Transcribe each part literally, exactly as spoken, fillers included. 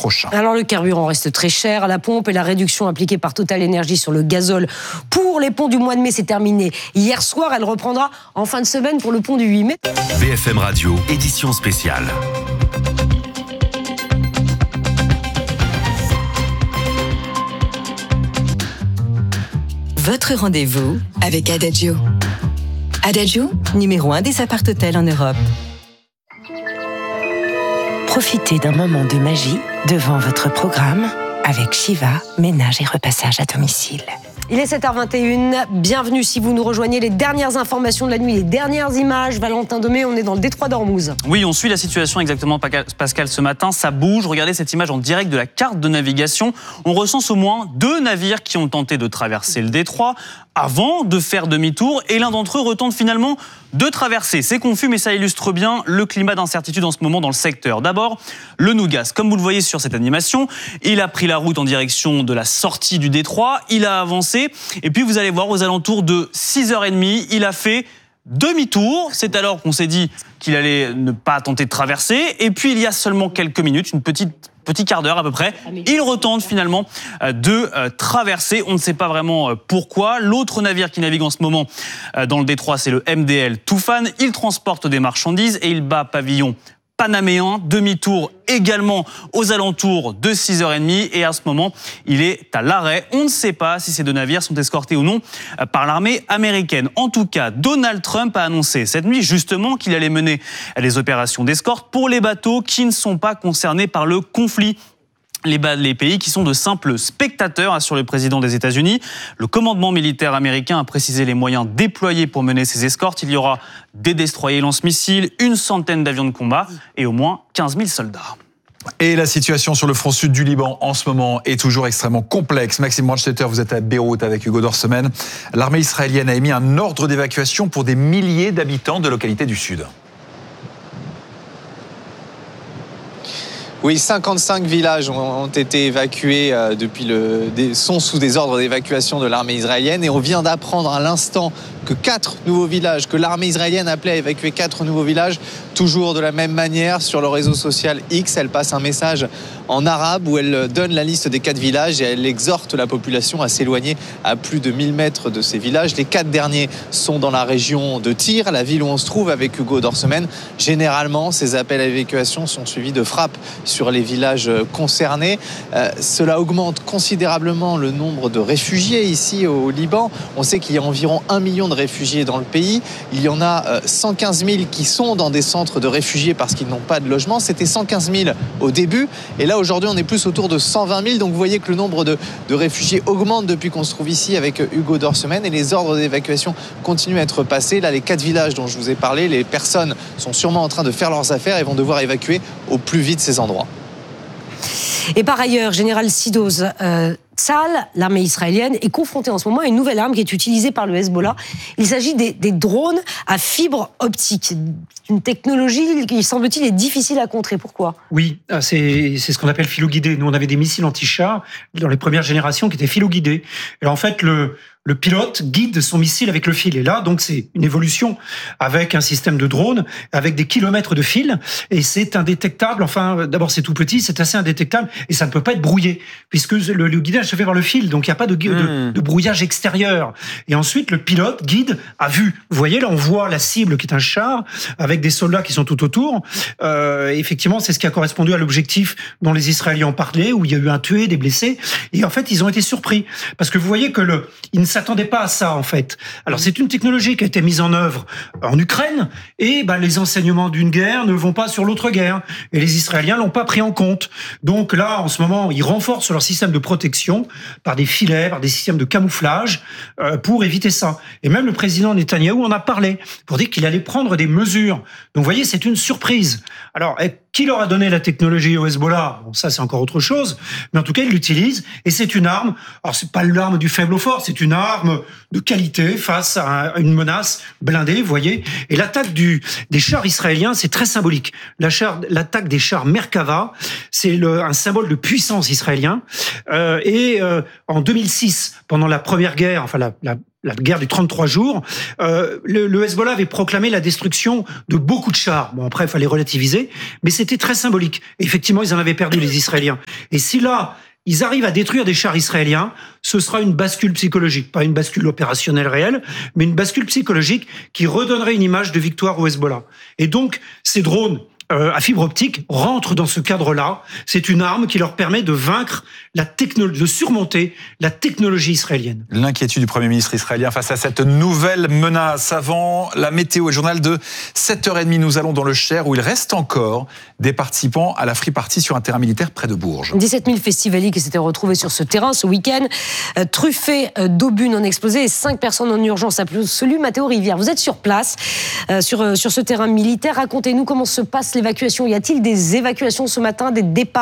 prochain. Alors le carburant reste très cher à la pompe et la réduction appliquée par Total Energy sur le gazole pour les ponts du mois de mai s'est terminée hier soir. Elle reprendra en fin de semaine pour le pont du huit mai. B F M Radio, édition spéciale. Votre rendez-vous avec Adagio. Adagio, numéro un des appart-hôtels en Europe. Profitez d'un moment de magie devant votre programme avec Shiva, ménage et repassage à domicile. Il est sept heures vingt et une, bienvenue si vous nous rejoignez. Les dernières informations de la nuit, les dernières images. Valentin Domé, on est dans le détroit d'Ormuz. Oui, on suit la situation exactement, Pascal, ce matin. Ça bouge, regardez cette image en direct de la carte de navigation. On recense au moins deux navires qui ont tenté de traverser le détroit avant de faire demi-tour et l'un d'entre eux retente finalement de traverser. C'est confus, mais ça illustre bien le climat d'incertitude en ce moment dans le secteur. D'abord, le Nougas. Comme vous le voyez sur cette animation, il a pris la route en direction de la sortie du détroit, il a avancé, et puis vous allez voir aux alentours de six heures trente, il a fait demi-tour. C'est alors qu'on s'est dit qu'il allait ne pas tenter de traverser, et puis il y a seulement quelques minutes, une petite petit quart d'heure à peu près, il retente finalement de traverser. On ne sait pas vraiment pourquoi. L'autre navire qui navigue en ce moment dans le détroit, c'est le M D L Toufan. Il transporte des marchandises et il bat pavillon panaméen. Demi-tour également aux alentours de six heures trente. Et à ce moment, il est à l'arrêt. On ne sait pas si ces deux navires sont escortés ou non par l'armée américaine. En tout cas, Donald Trump a annoncé cette nuit justement qu'il allait mener des opérations d'escorte pour les bateaux qui ne sont pas concernés par le conflit. Les, les pays qui sont de simples spectateurs, assure le président des États-Unis. Le commandement militaire américain a précisé les moyens déployés pour mener ces escortes. Il y aura des destroyers lance-missiles, une centaine d'avions de combat et au moins quinze mille soldats. Et la situation sur le front sud du Liban en ce moment est toujours extrêmement complexe. Maxime Brandstetter, vous êtes à Beyrouth avec Hugo Dorsemen. L'armée israélienne a émis un ordre d'évacuation pour des milliers d'habitants de localités du sud. Oui, cinquante-cinq villages ont été évacués depuis le, sont sous des ordres d'évacuation de l'armée israélienne et on vient d'apprendre à l'instant que quatre nouveaux villages, que l'armée israélienne appelait à évacuer quatre nouveaux villages, toujours de la même manière sur le réseau social X. Elle passe un message en arabe où elle donne la liste des quatre villages et elle exhorte la population à s'éloigner à plus de mille mètres de ces villages. Les quatre derniers sont dans la région de Tyr, la ville où on se trouve avec Hugo Dorsemen. Généralement, ces appels à évacuation sont suivis de frappes sur les villages concernés. Euh, cela augmente considérablement le nombre de réfugiés ici au Liban. On sait qu'il y a environ un million de réfugiés dans le pays. Il y en a cent quinze mille qui sont dans des centres de réfugiés parce qu'ils n'ont pas de logement. C'était cent quinze mille au début. Et là, aujourd'hui, on est plus autour de cent vingt mille. Donc, vous voyez que le nombre de, de réfugiés augmente depuis qu'on se trouve ici avec Hugo Dorsemen. Et les ordres d'évacuation continuent à être passés. Là, les quatre villages dont je vous ai parlé, les personnes sont sûrement en train de faire leurs affaires et vont devoir évacuer au plus vite ces endroits. Et par ailleurs, Général Sidoz, euh, Tsahal, l'armée israélienne, est confrontée en ce moment à une nouvelle arme qui est utilisée par le Hezbollah. Il s'agit des, des drones à fibre optique. Une technologie qui, semble-t-il, est difficile à contrer. Pourquoi ? Oui, c'est, c'est ce qu'on appelle philo-guidé. Nous, on avait des missiles anti-chars dans les premières générations qui étaient philo-guidés. Et en fait, le... Le pilote guide son missile avec le fil. Et là, donc, c'est une évolution avec un système de drone, avec des kilomètres de fil. Et c'est indétectable. Enfin, d'abord, c'est tout petit, c'est assez indétectable. Et ça ne peut pas être brouillé, puisque le, le guidage se fait par le fil. Donc, il n'y a pas de, mmh. de, de brouillage extérieur. Et ensuite, le pilote guide à vue. Vous voyez, là, on voit la cible qui est un char, avec des soldats qui sont tout autour. Euh, effectivement, c'est ce qui a correspondu à l'objectif dont les Israéliens ont parlé, où il y a eu un tué, des blessés. Et en fait, ils ont été surpris. Parce que vous voyez que le, ils ne s'attendaient pas à ça, en fait. Alors, c'est une technologie qui a été mise en œuvre en Ukraine, et ben, les enseignements d'une guerre ne vont pas sur l'autre guerre. Et les Israéliens l'ont pas pris en compte. Donc là, en ce moment, ils renforcent leur système de protection par des filets, par des systèmes de camouflage, euh, pour éviter ça. Et même le président Netanyahou en a parlé, pour dire qu'il allait prendre des mesures. Donc, vous voyez, c'est une surprise. Alors, qui leur a donné la technologie au Hezbollah ? Bon, ça, c'est encore autre chose. Mais en tout cas, ils l'utilisent. Et c'est une arme. Alors, c'est pas l'arme du faible au fort. C'est une arme de qualité face à une menace blindée, vous voyez. Et l'attaque du, des chars israéliens, c'est très symbolique. La char, l'attaque des chars Merkava, c'est le, un symbole de puissance israélien. Euh, et euh, en deux mille six, pendant la première guerre, enfin la, la la guerre du trente-trois jours, euh, le, le Hezbollah avait proclamé la destruction de beaucoup de chars. Bon, après, il fallait relativiser, mais c'était très symbolique. Et effectivement, ils en avaient perdu, les Israéliens. Et si là, ils arrivent à détruire des chars israéliens, ce sera une bascule psychologique. Pas une bascule opérationnelle réelle, mais une bascule psychologique qui redonnerait une image de victoire au Hezbollah. Et donc, ces drones euh, à fibre optique rentrent dans ce cadre-là. C'est une arme qui leur permet de vaincre la technologie, de surmonter la technologie israélienne. L'inquiétude du Premier ministre israélien face à cette nouvelle menace. Avant la météo et le journal de sept heures trente, nous allons dans le Cher où il reste encore des participants à la free party sur un terrain militaire près de Bourges. dix-sept mille festivaliers qui s'étaient retrouvés sur ce terrain ce week-end, euh, truffés euh, d'obus non explosés et cinq personnes en urgence absolue. Mathéo Rivière, vous êtes sur place, euh, sur, euh, sur ce terrain militaire. Racontez-nous comment se passe l'évacuation. Y a-t-il des évacuations ce matin, des départs ?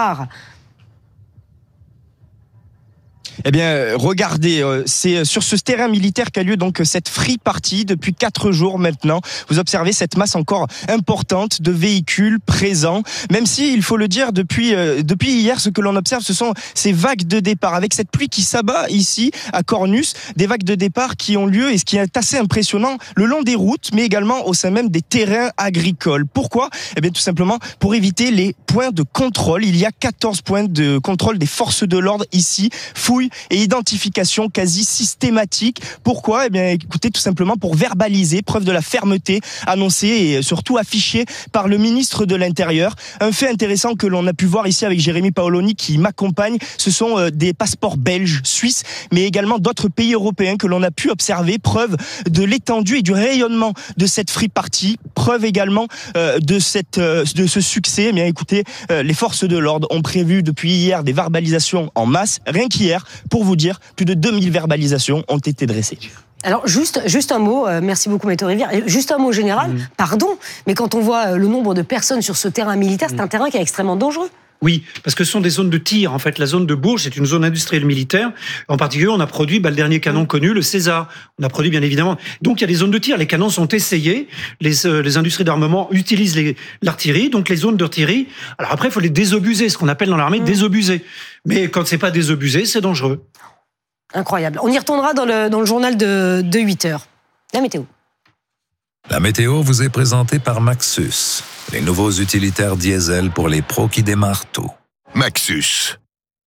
Eh bien, regardez, c'est sur ce terrain militaire qu'a lieu donc cette free party depuis quatre jours maintenant. Vous observez cette masse encore importante de véhicules présents, même si, il faut le dire, depuis euh, depuis hier, ce que l'on observe, ce sont ces vagues de départ, avec cette pluie qui s'abat ici, à Cornus, des vagues de départ qui ont lieu, et ce qui est assez impressionnant, le long des routes, mais également au sein même des terrains agricoles. Pourquoi ? Eh bien, tout simplement pour éviter les points de contrôle. Il y a quatorze points de contrôle des forces de l'ordre ici, fouilles et identification quasi systématique. Pourquoi ? Eh bien, écoutez, tout simplement pour verbaliser, preuve de la fermeté annoncée et surtout affichée par le ministre de l'Intérieur. Un fait intéressant que l'on a pu voir ici avec Jérémy Paoloni qui m'accompagne, ce sont des passeports belges, suisses, mais également d'autres pays européens que l'on a pu observer, preuve de l'étendue et du rayonnement de cette free party, preuve également euh, de cette euh, de ce succès. Eh bien, écoutez, euh, les forces de l'ordre ont prévu depuis hier des verbalisations en masse, rien qu'hier. Pour vous dire, plus de deux mille verbalisations ont été dressées. Alors, juste, juste un mot, euh, merci beaucoup Mathéo Rivière, juste un mot général, mmh. pardon, mais quand on voit euh, le nombre de personnes sur ce terrain militaire, c'est mmh. un terrain qui est extrêmement dangereux. Oui, parce que ce sont des zones de tir. En fait, la zone de Bourges, c'est une zone industrielle militaire. En particulier, on a produit bah, le dernier canon mmh. connu, le César. On a produit, bien évidemment. Donc, il y a des zones de tir. Les canons sont essayés. Les, euh, les industries d'armement utilisent les, l'artillerie. Donc, les zones d'artillerie. Alors après, il faut les désobuser, ce qu'on appelle dans l'armée mmh. désobuser. Mais quand c'est pas désobusé, c'est dangereux. Incroyable. On y retournera dans le, dans le journal de, de huit heures. La météo. La météo vous est présentée par Maxus, les nouveaux utilitaires diesel pour les pros qui démarrent tôt. Maxus.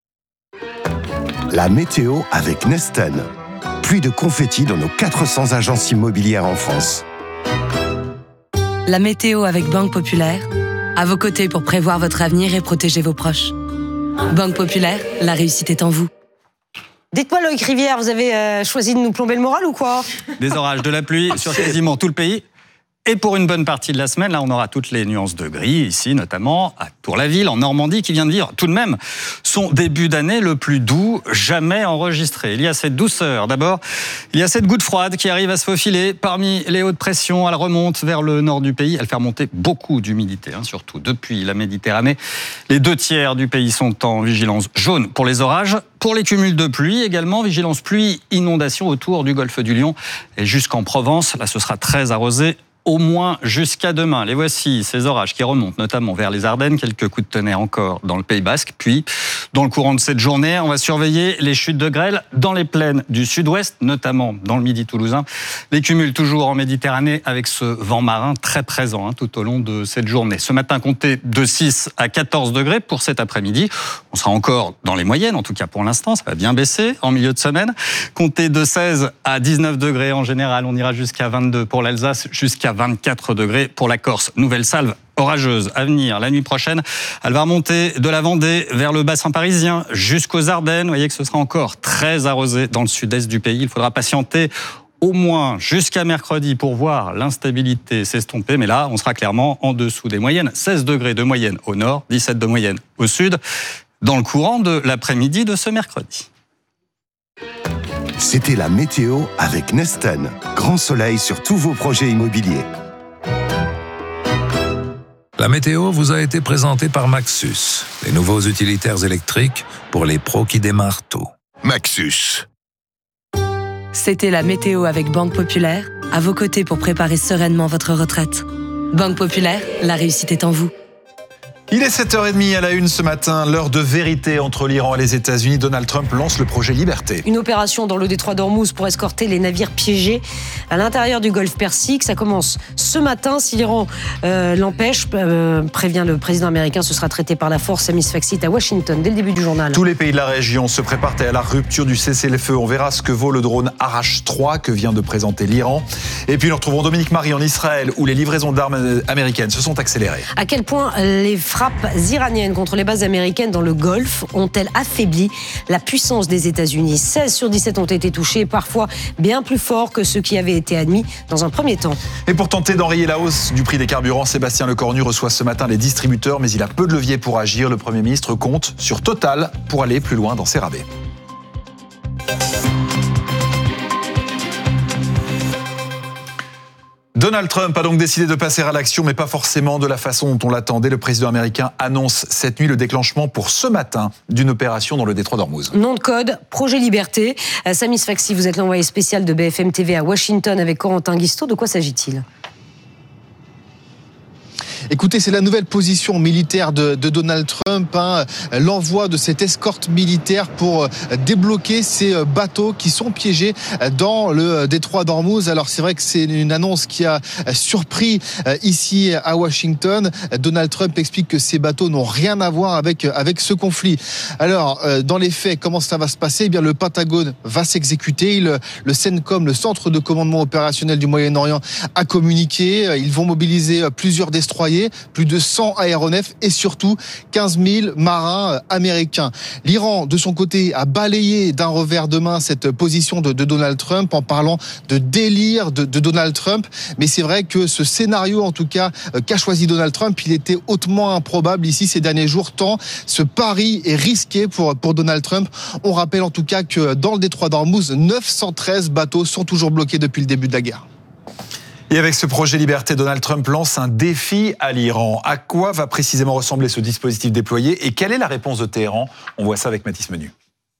La météo avec Nesten. Pluie de confettis dans nos quatre cents agences immobilières en France. La météo avec Banque Populaire, à vos côtés pour prévoir votre avenir et protéger vos proches. Banque Populaire, la réussite est en vous. Dites-moi Loïc Rivière, vous avez euh, choisi de nous plomber le moral ou quoi ? Des orages, de la pluie sur quasiment tout le pays. Et pour une bonne partie de la semaine, là, on aura toutes les nuances de gris, ici notamment, pour la ville, en Normandie, qui vient de vivre tout de même son début d'année le plus doux jamais enregistré. Il y a cette douceur. D'abord, il y a cette goutte froide qui arrive à se faufiler parmi les hautes pressions. Elle remonte vers le nord du pays. Elle fait remonter beaucoup d'humidité, hein, surtout depuis la Méditerranée. Les deux tiers du pays sont en vigilance jaune pour les orages. Pour les cumuls de pluie, également, vigilance pluie, inondation autour du golfe du Lion et jusqu'en Provence. Là, ce sera très arrosé. Au moins jusqu'à demain. Les voici, ces orages qui remontent notamment vers les Ardennes, quelques coups de tonnerre encore dans le Pays Basque. Puis, dans le courant de cette journée, on va surveiller les chutes de grêle dans les plaines du sud-ouest, notamment dans le midi toulousain. Les cumuls toujours en Méditerranée avec ce vent marin très présent hein, tout au long de cette journée. Ce matin, comptez de six à quatorze degrés pour cet après-midi. On sera encore dans les moyennes, en tout cas pour l'instant. Ça va bien baisser en milieu de semaine. Comptez de seize à dix-neuf degrés en général. On ira jusqu'à vingt-deux pour l'Alsace, jusqu'à vingt-quatre degrés pour la Corse. Nouvelle salve orageuse à venir la nuit prochaine. Elle va remonter de la Vendée vers le bassin parisien jusqu'aux Ardennes. Vous voyez que ce sera encore très arrosé dans le sud-est du pays. Il faudra patienter au moins jusqu'à mercredi pour voir l'instabilité s'estomper. Mais là, on sera clairement en dessous des moyennes. seize degrés de moyenne au nord, dix-sept de moyenne au sud, dans le courant de l'après-midi de ce mercredi. C'était la météo avec Nesten. Grand soleil sur tous vos projets immobiliers. La météo vous a été présentée par Maxus, les nouveaux utilitaires électriques pour les pros qui démarrent tôt. Maxus. C'était la météo avec Banque Populaire, à vos côtés pour préparer sereinement votre retraite. Banque Populaire, la réussite est en vous. Il est sept heures trente à la une ce matin, l'heure de vérité entre l'Iran et les États-Unis. Donald Trump lance le projet Liberté. Une opération dans le détroit d'Ormuz pour escorter les navires piégés à l'intérieur du golfe Persique. Ça commence ce matin. Si l'Iran euh, l'empêche, euh, prévient le président américain, ce sera traité par la force. Samis Faxit à Washington, dès le début du journal. Tous les pays de la région se préparent à la rupture du cessez-le-feu. On verra ce que vaut le drone Arash trois que vient de présenter l'Iran. Et puis nous retrouvons Dominique Marie en Israël où les livraisons d'armes américaines se sont accélérées. À quel point les frappes iraniennes contre les bases américaines dans le Golfe ont-elles affaibli la puissance des États-Unis ? seize sur dix-sept ont été touchés, parfois bien plus forts que ceux qui avaient été admis dans un premier temps. Et pour tenter d'enrayer la hausse du prix des carburants, Sébastien Lecornu reçoit ce matin les distributeurs, mais il a peu de levier pour agir. Le Premier ministre compte sur Total pour aller plus loin dans ses rabais. Donald Trump a donc décidé de passer à l'action, mais pas forcément de la façon dont on l'attendait. Le président américain annonce cette nuit le déclenchement pour ce matin d'une opération dans le détroit d'Ormuz. Nom de code, Projet Liberté. Samis Faxi, vous êtes l'envoyé spécial de B F M T V à Washington avec Corentin Guistaud. De quoi s'agit-il ? Écoutez, c'est la nouvelle position militaire de, de Donald Trump, hein, l'envoi de cette escorte militaire pour débloquer ces bateaux qui sont piégés dans le détroit d'Ormuz. Alors c'est vrai que c'est une annonce qui a surpris ici à Washington. Donald Trump explique que ces bateaux n'ont rien à voir avec, avec ce conflit. Alors, dans les faits, comment ça va se passer ? Eh bien, le Pentagone va s'exécuter. Le, le CENTCOM, le Centre de commandement opérationnel du Moyen-Orient, a communiqué. Ils vont mobiliser plusieurs destroyers, plus de cent aéronefs et surtout quinze mille marins américains. L'Iran, de son côté, a balayé d'un revers de main cette position de, de Donald Trump en parlant de délire de, de Donald Trump. Mais c'est vrai que ce scénario, en tout cas, qu'a choisi Donald Trump, il était hautement improbable ici ces derniers jours, tant ce pari est risqué pour, pour Donald Trump. On rappelle en tout cas que dans le détroit d'Ormuz, neuf cent treize bateaux sont toujours bloqués depuis le début de la guerre. Et avec ce projet Liberté, Donald Trump lance un défi à l'Iran. À quoi va précisément ressembler ce dispositif déployé et quelle est la réponse de Téhéran ? On voit ça avec Mathis Menu.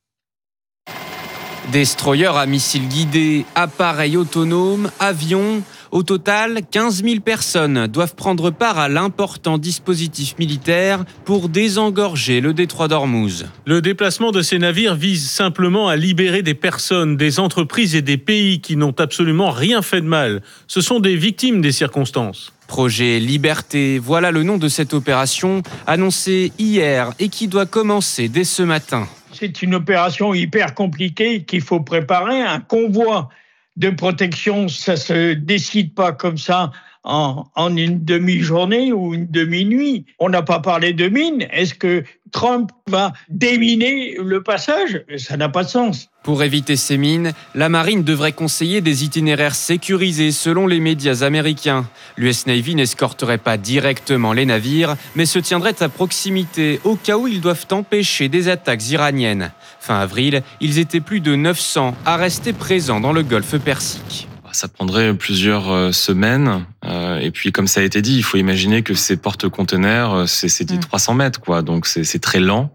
Destroyers à missiles guidés, appareils autonomes, avions... Au total, quinze mille personnes doivent prendre part à l'important dispositif militaire pour désengorger le détroit d'Ormuz. Le déplacement de ces navires vise simplement à libérer des personnes, des entreprises et des pays qui n'ont absolument rien fait de mal. Ce sont des victimes des circonstances. Projet Liberté, voilà le nom de cette opération annoncée hier et qui doit commencer dès ce matin. C'est une opération hyper compliquée qu'il faut préparer, un convoi de protection, ça se décide pas comme ça en, en une demi-journée ou une demi-nuit. On n'a pas parlé de mines. Est-ce que Trump va déminer le passage ? Ça n'a pas de sens. Pour éviter ces mines, la marine devrait conseiller des itinéraires sécurisés selon les médias américains. L'U S Navy n'escorterait pas directement les navires, mais se tiendrait à proximité au cas où ils doivent empêcher des attaques iraniennes. Fin avril, ils étaient plus de neuf cents à rester présents dans le golfe Persique. Ça prendrait plusieurs semaines. Euh, et puis, comme ça a été dit, il faut imaginer que ces porte-conteneurs, c'est, c'est des mmh. trois cents mètres, quoi. Donc, c'est, c'est très lent.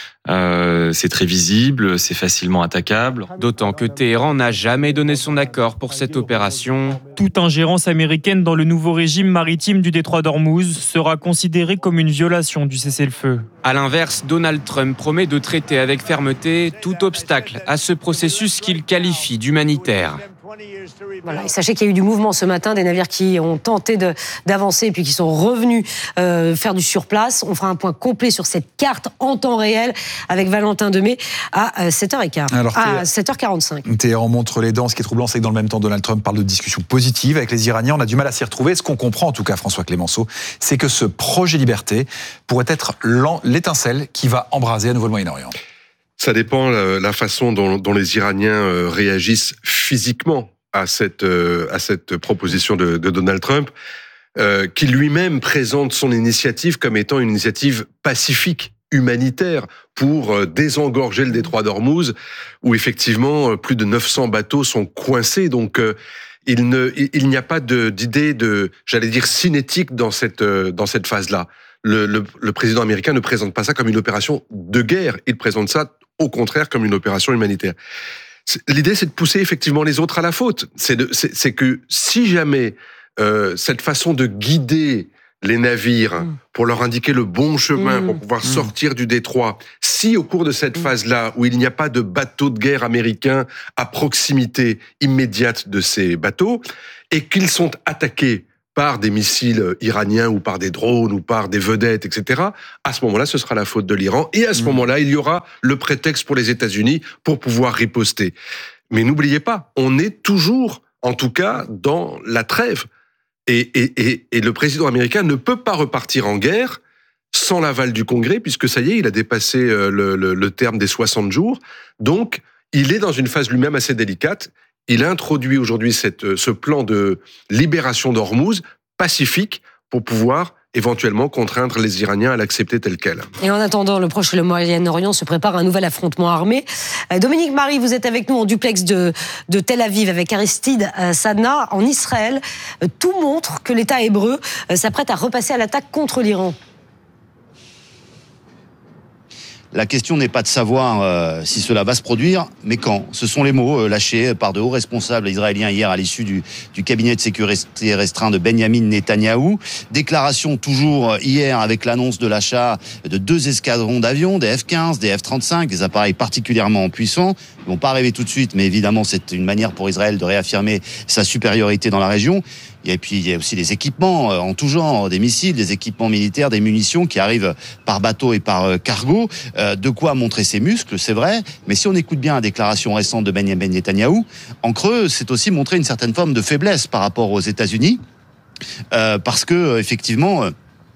Euh, c'est très visible, c'est facilement attaquable. D'autant que Téhéran n'a jamais donné son accord pour cette opération. Toute ingérence américaine dans le nouveau régime maritime du détroit d'Ormuz sera considérée comme une violation du cessez-le-feu. À l'inverse, Donald Trump promet de traiter avec fermeté tout obstacle à ce processus qu'il qualifie d'humanitaire. Voilà, et sachez qu'il y a eu du mouvement ce matin, des navires qui ont tenté de, d'avancer et puis qui sont revenus euh, faire du surplace. On fera un point complet sur cette carte en temps réel avec Valentin Demey à sept heures quinze. Alors, à sept heures quarante-cinq. Téhéran montre les dents. Ce qui est troublant, c'est que dans le même temps, Donald Trump parle de discussions positives avec les Iraniens. On a du mal à s'y retrouver. Ce qu'on comprend, en tout cas, François Clémenceau, c'est que ce projet Liberté pourrait être l'étincelle qui va embraser à nouveau le Moyen-Orient. Ça dépend la, la façon dont, dont les Iraniens réagissent physiquement à cette, à cette proposition de, de Donald Trump, euh, qui lui-même présente son initiative comme étant une initiative pacifique, humanitaire, pour désengorger le détroit d'Ormuz, où effectivement plus de neuf cents bateaux sont coincés. Donc euh, il, ne, il n'y a pas de, d'idée de, j'allais dire, cinétique dans cette, dans cette phase-là. Le, le, le président américain ne présente pas ça comme une opération de guerre, il présente ça au contraire comme une opération humanitaire. L'idée, c'est de pousser effectivement les autres à la faute. C'est, de, c'est, c'est que si jamais euh, cette façon de guider les navires pour leur indiquer le bon chemin Mmh. pour pouvoir Mmh. sortir du détroit, si au cours de cette phase-là, où il n'y a pas de bateaux de guerre américains à proximité immédiate de ces bateaux, et qu'ils sont attaqués par des missiles iraniens ou par des drones ou par des vedettes, et cetera, à ce moment-là, ce sera la faute de l'Iran. Et à ce mmh. moment-là, il y aura le prétexte pour les États-Unis pour pouvoir riposter. Mais n'oubliez pas, on est toujours, en tout cas, dans la trêve. Et, et, et, et le président américain ne peut pas repartir en guerre sans l'aval du Congrès, puisque ça y est, il a dépassé le, le, le terme des soixante jours. Donc, il est dans une phase lui-même assez délicate. Il a introduit aujourd'hui cette, ce plan de libération d'Ormuz pacifique pour pouvoir éventuellement contraindre les Iraniens à l'accepter tel quel. Et en attendant, le Proche et le Moyen-Orient se prépare à un nouvel affrontement armé. Dominique Marie, vous êtes avec nous en duplex de, de Tel Aviv avec Aristide Sadna. En Israël, tout montre que l'État hébreu s'apprête à repasser à l'attaque contre l'Iran. La question n'est pas de savoir euh, si cela va se produire, mais quand. Ce sont les mots euh, lâchés par de hauts responsables israéliens hier à l'issue du, du cabinet de sécurité restreint de Benjamin Netanyahou. Déclaration toujours hier avec l'annonce de l'achat de deux escadrons d'avions, des F quinze, des F trente-cinq, des appareils particulièrement puissants. Ils vont pas arriver tout de suite, mais évidemment c'est une manière pour Israël de réaffirmer sa supériorité dans la région. Et puis il y a aussi des équipements en tout genre, des missiles, des équipements militaires, des munitions qui arrivent par bateau et par cargo. Euh, de quoi montrer ses muscles, c'est vrai. Mais si on écoute bien la déclaration récente de Benjamin Netanyahou, en creux, c'est aussi montrer une certaine forme de faiblesse par rapport aux États-Unis, euh, parce que effectivement.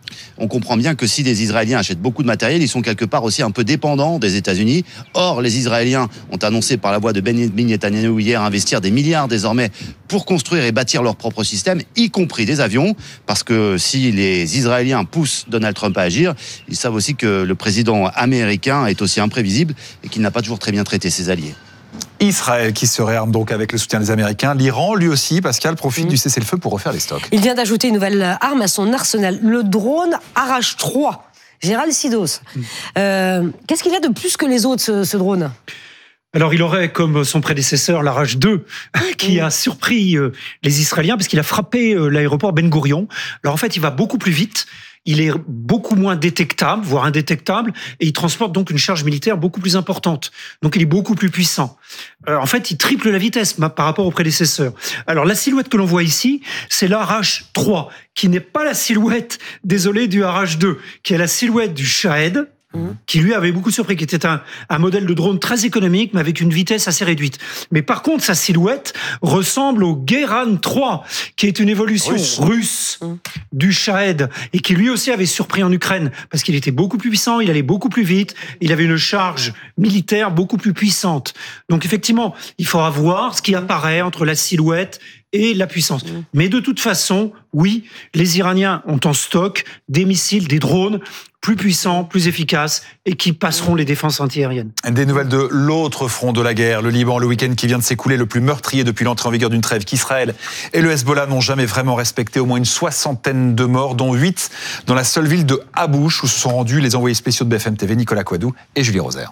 On comprend bien que si les Israéliens achètent beaucoup de matériel, ils sont quelque part aussi un peu dépendants des États-Unis. Or, les Israéliens ont annoncé par la voix de Benjamin Netanyahou hier investir des milliards désormais pour construire et bâtir leur propre système, y compris des avions. Parce que si les Israéliens poussent Donald Trump à agir, ils savent aussi que le président américain est aussi imprévisible et qu'il n'a pas toujours très bien traité ses alliés. Israël qui se réarme donc avec le soutien des Américains. L'Iran, lui aussi, Pascal, profite mmh. du cessez-le-feu pour refaire les stocks. Il vient d'ajouter une nouvelle arme à son arsenal, le drone Arach trois. Général Sidos, mmh. euh, qu'est-ce qu'il a de plus que les autres, ce, ce drone ? Alors, il aurait, comme son prédécesseur, l'Arach deux, qui a surpris euh, les Israéliens parce qu'il a frappé euh, l'aéroport Ben Gourion. Alors, en fait, il va beaucoup plus vite. Il est beaucoup moins détectable, voire indétectable, et il transporte donc une charge militaire beaucoup plus importante. Donc il est beaucoup plus puissant. Euh, en fait, il triple la vitesse par rapport au prédécesseur. Alors la silhouette que l'on voit ici, c'est l'Arach trois, qui n'est pas la silhouette, désolé, du Arach deux, qui est la silhouette du Shahed, qui lui avait beaucoup surpris, qui était un, un modèle de drone très économique, mais avec une vitesse assez réduite. Mais par contre, sa silhouette ressemble au Guéran trois, qui est une évolution russe, russe mmh. du Shahed, et qui lui aussi avait surpris en Ukraine, parce qu'il était beaucoup plus puissant, il allait beaucoup plus vite, il avait une charge militaire beaucoup plus puissante. Donc effectivement, il faudra voir ce qui apparaît entre la silhouette et la puissance. Mmh. Mais de toute façon, oui, les Iraniens ont en stock des missiles, des drones plus puissants, plus efficaces et qui passeront les défenses antiaériennes. Des nouvelles de l'autre front de la guerre, le Liban, le week-end qui vient de s'écouler, le plus meurtrier depuis l'entrée en vigueur d'une trêve qu'Israël et le Hezbollah n'ont jamais vraiment respecté. Au moins une soixantaine de morts, dont huit dans la seule ville de Habouch, où se sont rendus les envoyés spéciaux de B F M T V, Nicolas Coadou et Julie Rosaire.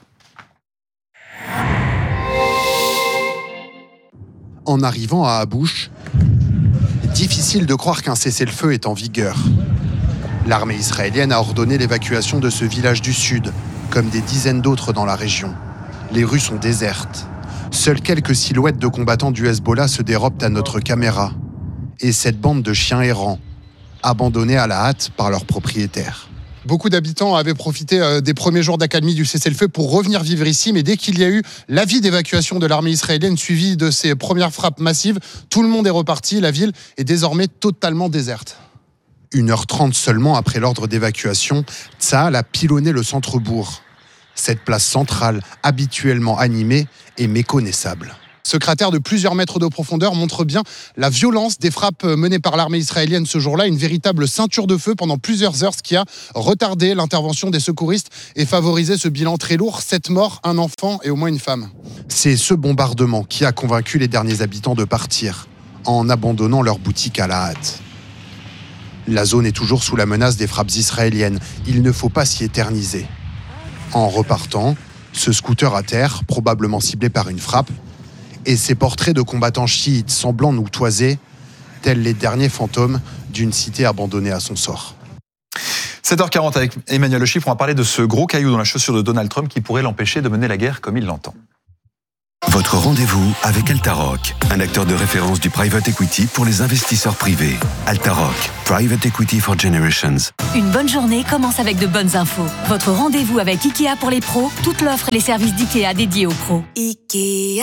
En arrivant à Habouch, difficile de croire qu'un cessez-le-feu est en vigueur. L'armée israélienne a ordonné l'évacuation de ce village du sud, comme des dizaines d'autres dans la région. Les rues sont désertes. Seules quelques silhouettes de combattants du Hezbollah se dérobent à notre caméra. Et cette bande de chiens errants, abandonnés à la hâte par leurs propriétaires. Beaucoup d'habitants avaient profité des premiers jours d'accalmie du cessez-le-feu pour revenir vivre ici, mais dès qu'il y a eu l'avis d'évacuation de l'armée israélienne suivi de ces premières frappes massives, tout le monde est reparti, la ville est désormais totalement déserte. une heure trente seulement après l'ordre d'évacuation, Tsahal a pilonné le centre-bourg. Cette place centrale, habituellement animée, est méconnaissable. Ce cratère de plusieurs mètres de profondeur montre bien la violence des frappes menées par l'armée israélienne ce jour-là. Une véritable ceinture de feu pendant plusieurs heures, ce qui a retardé l'intervention des secouristes et favorisé ce bilan très lourd. Sept morts, un enfant et au moins une femme. C'est ce bombardement qui a convaincu les derniers habitants de partir, en abandonnant leur boutique à la hâte. La zone est toujours sous la menace des frappes israéliennes. Il ne faut pas s'y éterniser. En repartant, ce scooter à terre, probablement ciblé par une frappe, et ces portraits de combattants chiites semblants nous toiser, tels les derniers fantômes d'une cité abandonnée à son sort. sept heures quarante avec Emmanuel Le Chypre, on va parler de ce gros caillou dans la chaussure de Donald Trump qui pourrait l'empêcher de mener la guerre comme il l'entend. Votre rendez-vous avec Altaroc, un acteur de référence du private equity pour les investisseurs privés. Altaroc, Private Equity for Generations. Une bonne journée commence avec de bonnes infos. Votre rendez-vous avec Ikea pour les pros, toute l'offre et les services d'Ikea dédiés aux pros. Ikea.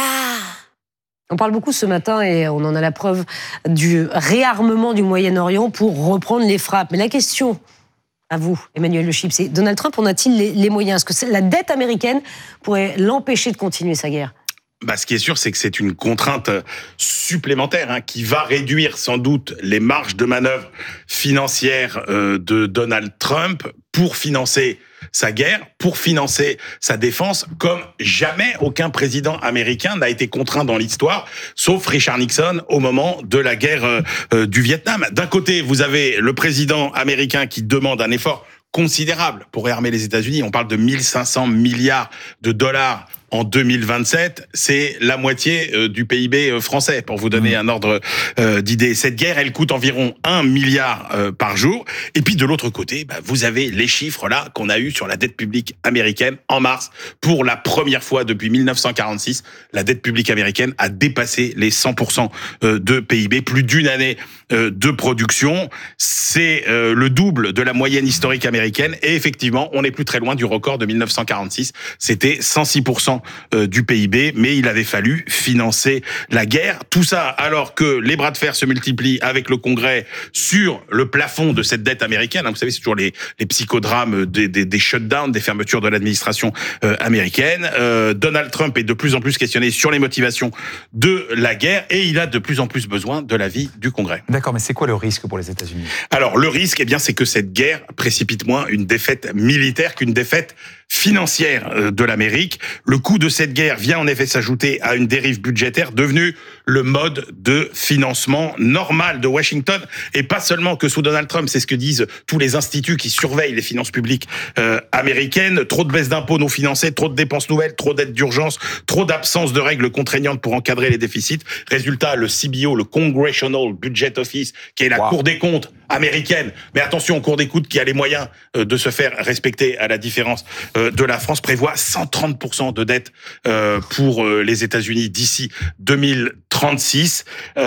On parle beaucoup ce matin, et on en a la preuve, du réarmement du Moyen-Orient pour reprendre les frappes. Mais la question à vous, Emmanuel Le Chypre, c'est Donald Trump en a-t-il les, les moyens? Est-ce que la dette américaine pourrait l'empêcher de continuer sa guerre? Bah, ce qui est sûr, c'est que c'est une contrainte supplémentaire hein, qui va réduire sans doute les marges de manœuvre financières euh, de Donald Trump pour financer sa guerre, pour financer sa défense, comme jamais aucun président américain n'a été contraint dans l'histoire, sauf Richard Nixon au moment de la guerre euh, du Vietnam. D'un côté, vous avez le président américain qui demande un effort considérable pour réarmer les États-Unis. On parle de mille cinq cents milliards de dollars en deux mille vingt-sept, c'est la moitié du P I B français, pour vous donner un ordre d'idée. Cette guerre, elle coûte environ un milliard par jour. Et puis de l'autre côté, bah, vous avez les chiffres là qu'on a eu sur la dette publique américaine en mars. Pour la première fois depuis mille neuf cent quarante-six, la dette publique américaine a dépassé les cent pour cent de P I B. Plus d'une année de production, c'est le double de la moyenne historique américaine. Et effectivement, on n'est plus très loin du record de mille neuf cent quarante-six. C'était cent six pour cent du P I B, mais il avait fallu financer la guerre. Tout ça alors que les bras de fer se multiplient avec le Congrès sur le plafond de cette dette américaine. Vous savez, c'est toujours les, les psychodrames des, des, des shutdowns, des fermetures de l'administration euh, américaine. Euh, Donald Trump est de plus en plus questionné sur les motivations de la guerre et il a de plus en plus besoin de l'avis du Congrès. D'accord, mais c'est quoi le risque pour les États-Unis? Alors, le risque, eh bien, c'est que cette guerre précipite moins une défaite militaire qu'une défaite financière de l'Amérique. Le coût de cette guerre vient en effet s'ajouter à une dérive budgétaire devenue le mode de financement normal de Washington, et pas seulement que sous Donald Trump, c'est ce que disent tous les instituts qui surveillent les finances publiques euh, américaines. Trop de baisses d'impôts non financées, trop de dépenses nouvelles, trop d'aides d'urgence, trop d'absence de règles contraignantes pour encadrer les déficits. Résultat, le C B O, le Congressional Budget Office, qui est la wow. Cour des comptes américaine, mais attention, Cour des comptes qui a les moyens euh, de se faire respecter à la différence euh, de la France, prévoit cent trente pour cent de dette euh, pour euh, les États-Unis d'ici deux mille trente-six,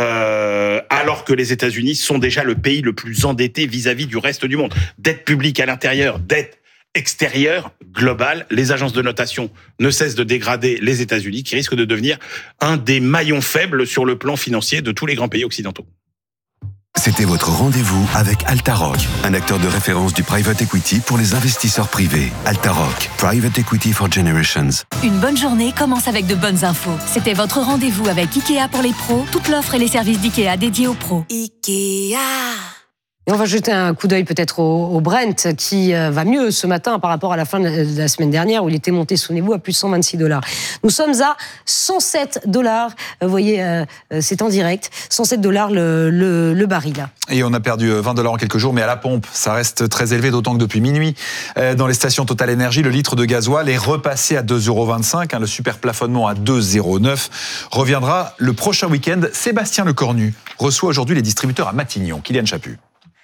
euh, alors que les États-Unis sont déjà le pays le plus endetté vis-à-vis du reste du monde. Dette publique à l'intérieur, dette extérieure, globale. Les agences de notation ne cessent de dégrader les États-Unis, qui risquent de devenir un des maillons faibles sur le plan financier de tous les grands pays occidentaux. C'était votre rendez-vous avec Altaroc, un acteur de référence du private equity pour les investisseurs privés. Altaroc, Private Equity for Generations. Une bonne journée commence avec de bonnes infos. C'était votre rendez-vous avec Ikea pour les pros, toute l'offre et les services d'Ikea dédiés aux pros. Ikea. Et on va jeter un coup d'œil peut-être au, au Brent qui va mieux ce matin par rapport à la fin de la semaine dernière où il était monté, souvenez-vous, à plus de cent vingt-six dollars. Nous sommes à cent sept dollars. Vous voyez, euh, c'est en direct. cent sept dollars le, le, le baril. Et on a perdu vingt dollars en quelques jours, mais à la pompe, ça reste très élevé, d'autant que depuis minuit, dans les stations Total Energy, le litre de gasoil est repassé à deux euros vingt-cinq. Hein, le super plafonnement à deux euros zéro neuf reviendra le prochain week-end. Sébastien Lecornu reçoit aujourd'hui les distributeurs à Matignon. Kylian Chaput.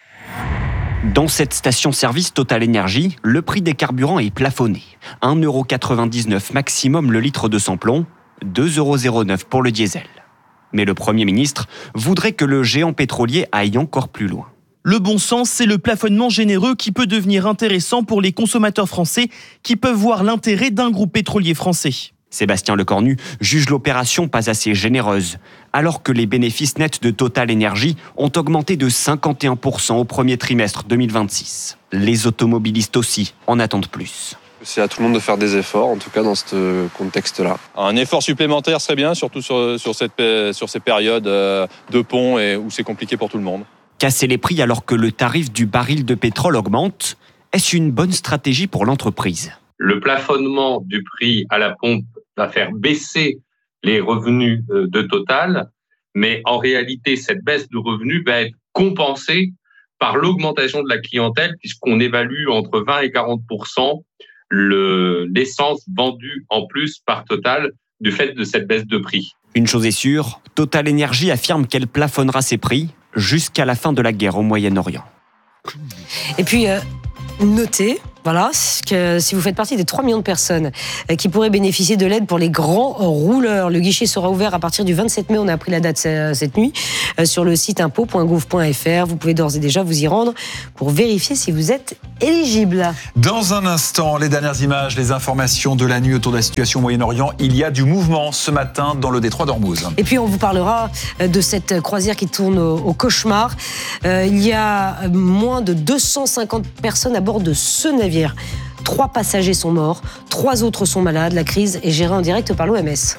Dans cette station-service Total Energy, le prix des carburants est plafonné. un euro quatre-vingt-dix-neuf maximum le litre de sans-plomb, deux euros zéro neuf pour le diesel. Mais le Premier ministre voudrait que le géant pétrolier aille encore plus loin. Le bon sens, c'est le plafonnement généreux qui peut devenir intéressant pour les consommateurs français qui peuvent voir l'intérêt d'un groupe pétrolier français. Sébastien Lecornu juge l'opération pas assez généreuse, alors que les bénéfices nets de Total Energy ont augmenté de cinquante et un pour cent au premier trimestre deux mille vingt-six. Les automobilistes aussi en attendent plus. C'est à tout le monde de faire des efforts, en tout cas dans ce contexte-là. Un effort supplémentaire serait bien, surtout sur, sur, cette, sur ces périodes de pont et où c'est compliqué pour tout le monde. Casser les prix alors que le tarif du baril de pétrole augmente, est-ce une bonne stratégie pour l'entreprise ? Le plafonnement du prix à la pompe va faire baisser les revenus de Total, mais en réalité, cette baisse de revenus va être compensée par l'augmentation de la clientèle, puisqu'on évalue entre vingt et quarante pour cent le, l'essence vendue en plus par Total du fait de cette baisse de prix. Une chose est sûre, Total Energy affirme qu'elle plafonnera ses prix jusqu'à la fin de la guerre au Moyen-Orient. Et puis... Euh... notez, voilà, que si vous faites partie des trois millions de personnes qui pourraient bénéficier de l'aide pour les grands rouleurs, le guichet sera ouvert à partir du vingt-sept mai, on a appris la date cette nuit, sur le site impôts point gouv point f r. Vous pouvez d'ores et déjà vous y rendre pour vérifier si vous êtes éligible. Dans un instant, les dernières images, les informations de la nuit autour de la situation au Moyen-Orient. Il y a du mouvement ce matin dans le détroit d'Ormuz. Et puis on vous parlera de cette croisière qui tourne au, au cauchemar. Euh, il y a moins de deux cent cinquante personnes à bord de ce navire. Trois passagers sont morts, trois autres sont malades. La crise est gérée en direct par l'O M S.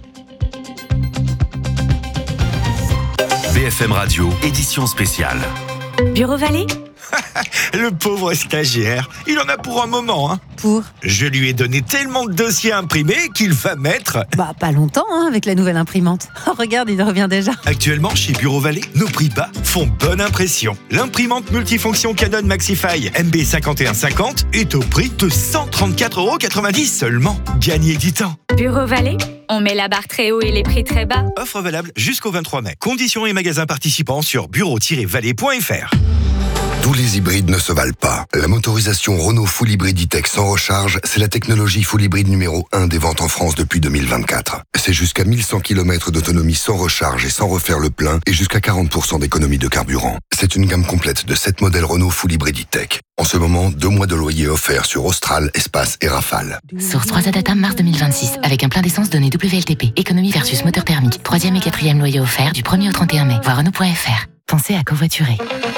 B F M Radio, édition spéciale. Bureau Vallée ? Le pauvre stagiaire, il en a pour un moment. Hein. Pour ? Je lui ai donné tellement de dossiers imprimés qu'il va mettre... Bah, pas longtemps, hein, avec la nouvelle imprimante. Oh, regarde, il revient déjà. Actuellement, chez Bureau Vallée, nos prix bas font bonne impression. L'imprimante multifonction Canon Maxify M B cinquante et un cinquante est au prix de cent trente-quatre euros quatre-vingt-dix seulement. Gagnez du temps. Bureau Vallée ? On met la barre très haut et les prix très bas. Offre valable jusqu'au vingt-trois mai. Conditions et magasins participants sur bureau tiret vallée point f r. Tous les hybrides ne se valent pas. La motorisation Renault Full Hybrid E-Tech sans recharge, c'est la technologie Full Hybrid numéro un des ventes en France depuis deux mille vingt-quatre. C'est jusqu'à mille cent kilomètres d'autonomie sans recharge et sans refaire le plein et jusqu'à quarante pour cent d'économie de carburant. C'est une gamme complète de sept modèles Renault Full Hybrid E-Tech. En ce moment, deux mois de loyer offerts sur Austral, Espace et Rafale. Source trois A Data mars deux mille vingt-six, avec un plein d'essence donné W L T P. Économie versus moteur thermique. Troisième et quatrième loyer offert du premier au trente et un mai. Voir Renault point f r. Pensez à covoiturer.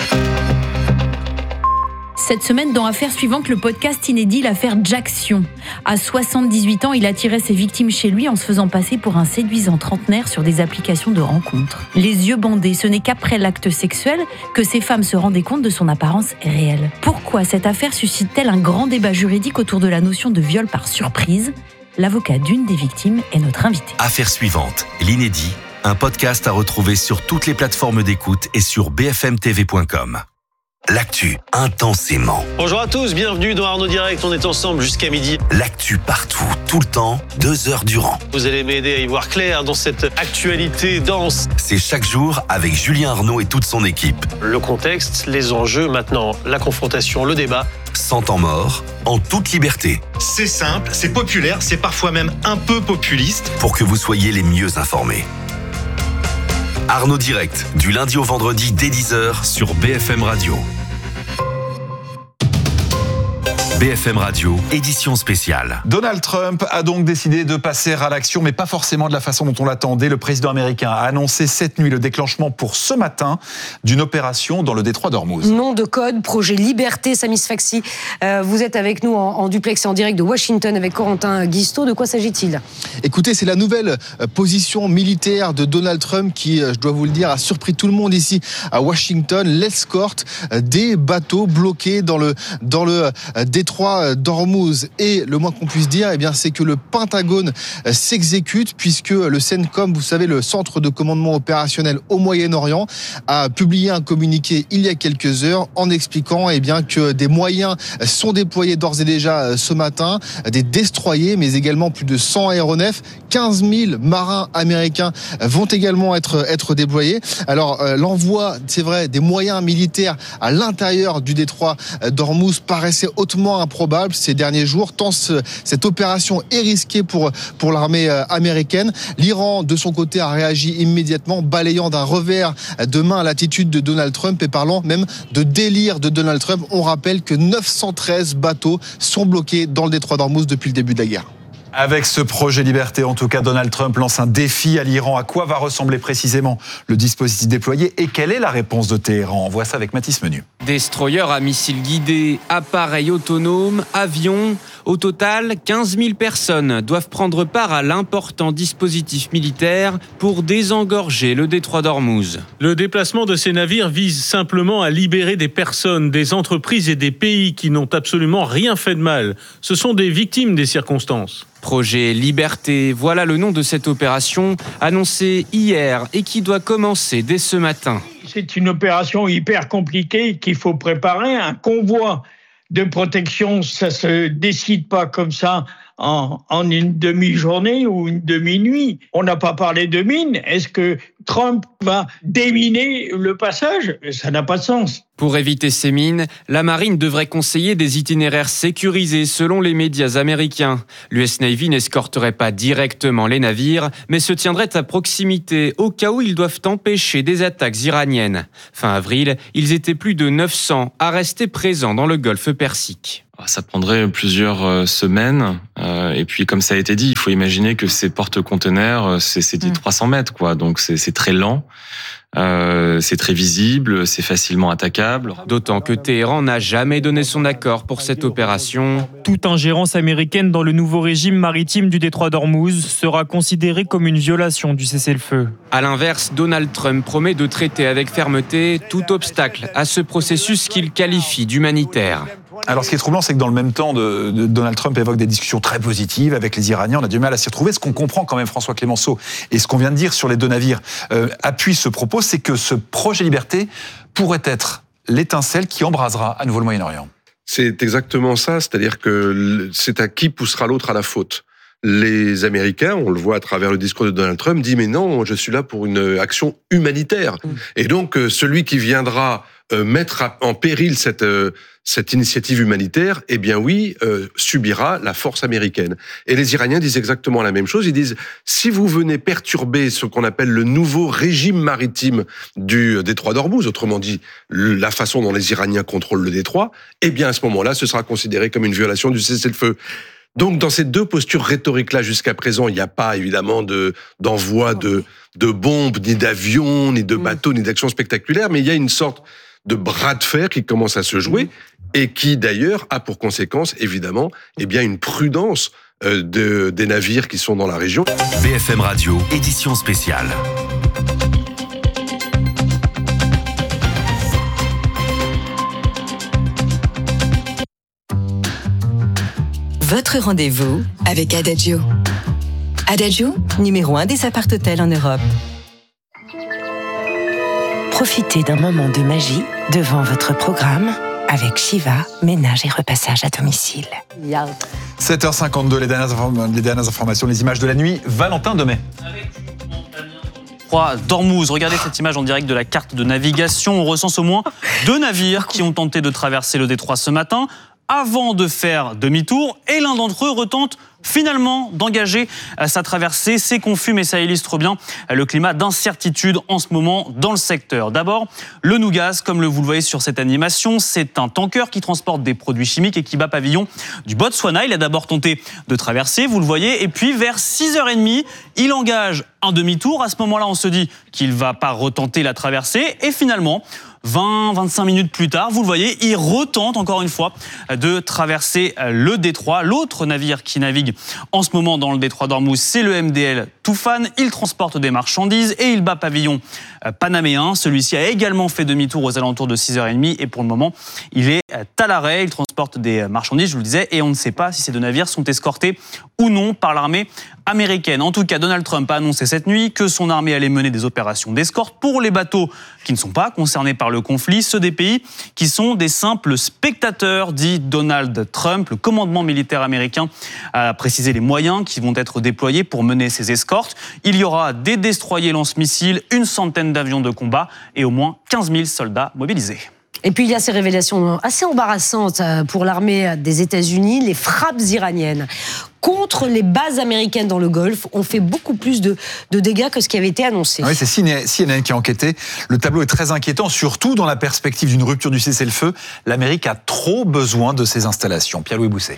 Cette semaine, dans Affaires suivantes, le podcast inédit, l'affaire Jackson. À soixante-dix-huit ans, il attirait ses victimes chez lui en se faisant passer pour un séduisant trentenaire sur des applications de rencontres. Les yeux bandés, ce n'est qu'après l'acte sexuel que ces femmes se rendaient compte de son apparence réelle. Pourquoi cette affaire suscite-t-elle un grand débat juridique autour de la notion de viol par surprise ? L'avocat d'une des victimes est notre invité. Affaires suivantes, l'inédit, un podcast à retrouver sur toutes les plateformes d'écoute et sur b f m t v point com. L'actu intensément. Bonjour à tous, bienvenue dans Arnaud Direct, on est ensemble jusqu'à midi. L'actu partout, tout le temps, deux heures durant. Vous allez m'aider à y voir clair dans cette actualité dense. C'est chaque jour avec Julien Arnaud et toute son équipe. Le contexte, les enjeux, maintenant la confrontation, le débat. Sans temps mort, en toute liberté. C'est simple, c'est populaire, c'est parfois même un peu populiste. Pour que vous soyez les mieux informés. Arnaud Direct, du lundi au vendredi dès dix heures sur B F M Radio. B F M Radio, édition spéciale. Donald Trump a donc décidé de passer à l'action, mais pas forcément de la façon dont on l'attendait. Le président américain a annoncé cette nuit le déclenchement pour ce matin d'une opération dans le détroit d'Ormuz. Nom de code, projet Liberté, Samy Sfaxi. Euh, vous êtes avec nous en, en duplex et en direct de Washington avec Corentin Guisteau. De quoi s'agit-il ? Écoutez, c'est la nouvelle position militaire de Donald Trump qui, je dois vous le dire, a surpris tout le monde ici à Washington. L'escorte des bateaux bloqués dans le, dans le détroit d'Ormuz. Et le moins qu'on puisse dire, eh bien, c'est que le Pentagone s'exécute puisque le CENTCOM, vous savez, le Centre de commandement opérationnel au Moyen-Orient, a publié un communiqué il y a quelques heures en expliquant eh bien, que des moyens sont déployés d'ores et déjà ce matin, des destroyers, mais également plus de cent aéronefs. quinze mille marins américains vont également être, être déployés. Alors, euh, l'envoi, c'est vrai, des moyens militaires à l'intérieur du détroit d'Ormuz paraissait hautement improbable ces derniers jours, tant ce, cette opération est risquée pour, pour l'armée américaine. L'Iran, de son côté, a réagi immédiatement, balayant d'un revers de main l'attitude de Donald Trump et parlant même de délire de Donald Trump. On rappelle que neuf cent treize bateaux sont bloqués dans le détroit d'Ormuz depuis le début de la guerre. Avec ce projet Liberté, en tout cas, Donald Trump lance un défi à l'Iran. À quoi va ressembler précisément le dispositif déployé et quelle est la réponse de Téhéran ? On voit ça avec Mathis Menu. Destroyer à missiles guidés, appareils autonomes, avions. Au total, quinze mille personnes doivent prendre part à l'important dispositif militaire pour désengorger le détroit d'Ormuz. Le déplacement de ces navires vise simplement à libérer des personnes, des entreprises et des pays qui n'ont absolument rien fait de mal. Ce sont des victimes des circonstances. Projet Liberté, voilà le nom de cette opération annoncée hier et qui doit commencer dès ce matin. C'est une opération hyper compliquée qu'il faut préparer. Un convoi de protection, ça ne se décide pas comme ça en, en une demi-journée ou une demi-nuit. On n'a pas parlé de mines. Est-ce que Trump va déminer le passage. Ça n'a pas de sens. Pour éviter ces mines, la marine devrait conseiller des itinéraires sécurisés selon les médias américains. L'U S Navy n'escorterait pas directement les navires, mais se tiendrait à proximité au cas où ils doivent empêcher des attaques iraniennes. Fin avril, ils étaient plus de neuf cents à rester présents dans le golfe Persique. Ça prendrait plusieurs semaines. Euh, et puis, comme ça a été dit, il faut imaginer que ces porte-conteneurs, c'est, c'est des mmh. trois cents mètres, quoi. Donc, c'est, c'est très lent. Euh, c'est très visible, c'est facilement attaquable. D'autant que Téhéran n'a jamais donné son accord pour cette opération. Toute ingérence américaine dans le nouveau régime maritime du détroit d'Ormuz sera considérée comme une violation du cessez-le-feu. À l'inverse, Donald Trump promet de traiter avec fermeté tout obstacle à ce processus qu'il qualifie d'humanitaire. Alors, ce qui est troublant, c'est que dans le même temps, de, de Donald Trump évoque des discussions très positives avec les Iraniens. On a du mal à s'y retrouver. Ce qu'on comprend quand même, François Clémenceau, et ce qu'on vient de dire sur les deux navires euh, appuie ce propos, c'est que ce projet Liberté pourrait être l'étincelle qui embrasera à nouveau le Moyen-Orient. C'est exactement ça. C'est-à-dire que c'est à qui poussera l'autre à la faute. Les Américains, on le voit à travers le discours de Donald Trump, dit mais non, je suis là pour une action humanitaire. Mmh. Et donc, celui qui viendra euh, mettre en péril cette euh, cette initiative humanitaire, eh bien oui, euh, subira la force américaine. Et les Iraniens disent exactement la même chose. Ils disent, si vous venez perturber ce qu'on appelle le nouveau régime maritime du détroit d'Ormuz, autrement dit, la façon dont les Iraniens contrôlent le détroit, eh bien à ce moment-là, ce sera considéré comme une violation du cessez-le-feu. Donc, dans ces deux postures rhétoriques-là, jusqu'à présent, il n'y a pas, évidemment, de, d'envoi de, de bombes, ni d'avions, ni de bateaux, ni d'actions spectaculaires, mais il y a une sorte de bras de fer qui commence à se jouer et qui, d'ailleurs, a pour conséquence, évidemment, eh bien, une prudence euh, de, des navires qui sont dans la région. B F M Radio, édition spéciale. Votre rendez-vous avec Adagio. Adagio, numéro un des appart-hôtels en Europe. Profitez d'un moment de magie devant votre programme avec Shiva, ménage et repassage à domicile. sept heures cinquante-deux, les dernières, inform- les dernières informations, les images de la nuit. Valentin Demet. D'Ormuz. Regardez cette image en direct de la carte de navigation. On recense au moins deux navires qui ont tenté de traverser le détroit ce matin avant de faire demi-tour, et l'un d'entre eux retente finalement d'engager sa traversée. C'est confus, mais ça illustre bien le climat d'incertitude en ce moment dans le secteur. D'abord, le Nougaz, comme vous le voyez sur cette animation, c'est un tanker qui transporte des produits chimiques et qui bat pavillon du Botswana. Il a d'abord tenté de traverser, vous le voyez, et puis vers six heures trente, il engage un demi-tour. À ce moment-là, on se dit qu'il ne va pas retenter la traversée, et finalement, vingt à vingt-cinq minutes plus tard, vous le voyez, il retente encore une fois de traverser le détroit. L'autre navire qui navigue en ce moment dans le détroit d'Ormuz, c'est le M D L Toufan. Il transporte des marchandises et il bat pavillon panaméen. Celui-ci a également fait demi-tour aux alentours de six heures trente et pour le moment, il est à l'arrêt. Il transporte des marchandises, je vous le disais, et on ne sait pas si ces deux navires sont escortés ou non par l'armée américaine. En tout cas, Donald Trump a annoncé cette nuit que son armée allait mener des opérations d'escorte pour les bateaux qui ne sont pas concernés par le conflit, ceux des pays qui sont des simples spectateurs, dit Donald Trump. Le commandement militaire américain a précisé les moyens qui vont être déployés pour mener ces escortes. Il y aura des destroyers lance-missiles, une centaine d'avions de combat et au moins quinze mille soldats mobilisés. Et puis il y a ces révélations assez embarrassantes pour l'armée des États-Unis. Les frappes iraniennes contre les bases américaines dans le Golfe ont fait beaucoup plus de, de dégâts que ce qui avait été annoncé. Oui, c'est C N N qui a enquêté. Le tableau est très inquiétant, surtout dans la perspective d'une rupture du cessez-le-feu. L'Amérique a trop besoin de ces installations. Pierre-Louis Bousset.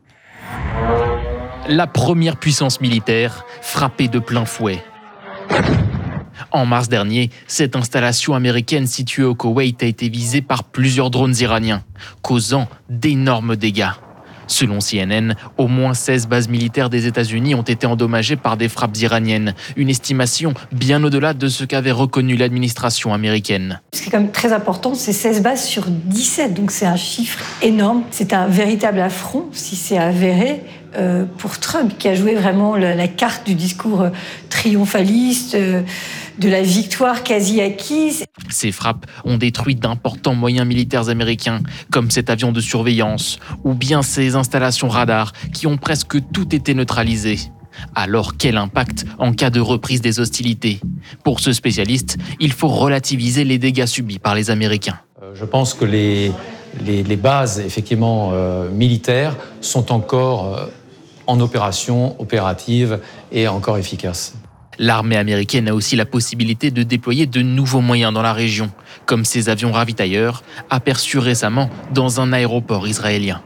La première puissance militaire frappée de plein fouet. En mars dernier, cette installation américaine située au Koweït a été visée par plusieurs drones iraniens, causant d'énormes dégâts. Selon C N N, au moins seize bases militaires des États-Unis ont été endommagées par des frappes iraniennes. Une estimation bien au-delà de ce qu'avait reconnu l'administration américaine. Ce qui est quand même très important, c'est seize bases sur dix-sept, donc c'est un chiffre énorme. C'est un véritable affront, si c'est avéré, euh, pour Trump, qui a joué vraiment la, la carte du discours triomphaliste, euh, de la victoire quasi acquise. Ces frappes ont détruit d'importants moyens militaires américains, comme cet avion de surveillance, ou bien ces installations radars qui ont presque tout été neutralisées. Alors quel impact en cas de reprise des hostilités ? Pour ce spécialiste, il faut relativiser les dégâts subis par les Américains. Je pense que les, les, les bases effectivement euh, militaires sont encore euh, en opération, opératives et encore efficaces. L'armée américaine a aussi la possibilité de déployer de nouveaux moyens dans la région, comme ces avions ravitailleurs aperçus récemment dans un aéroport israélien.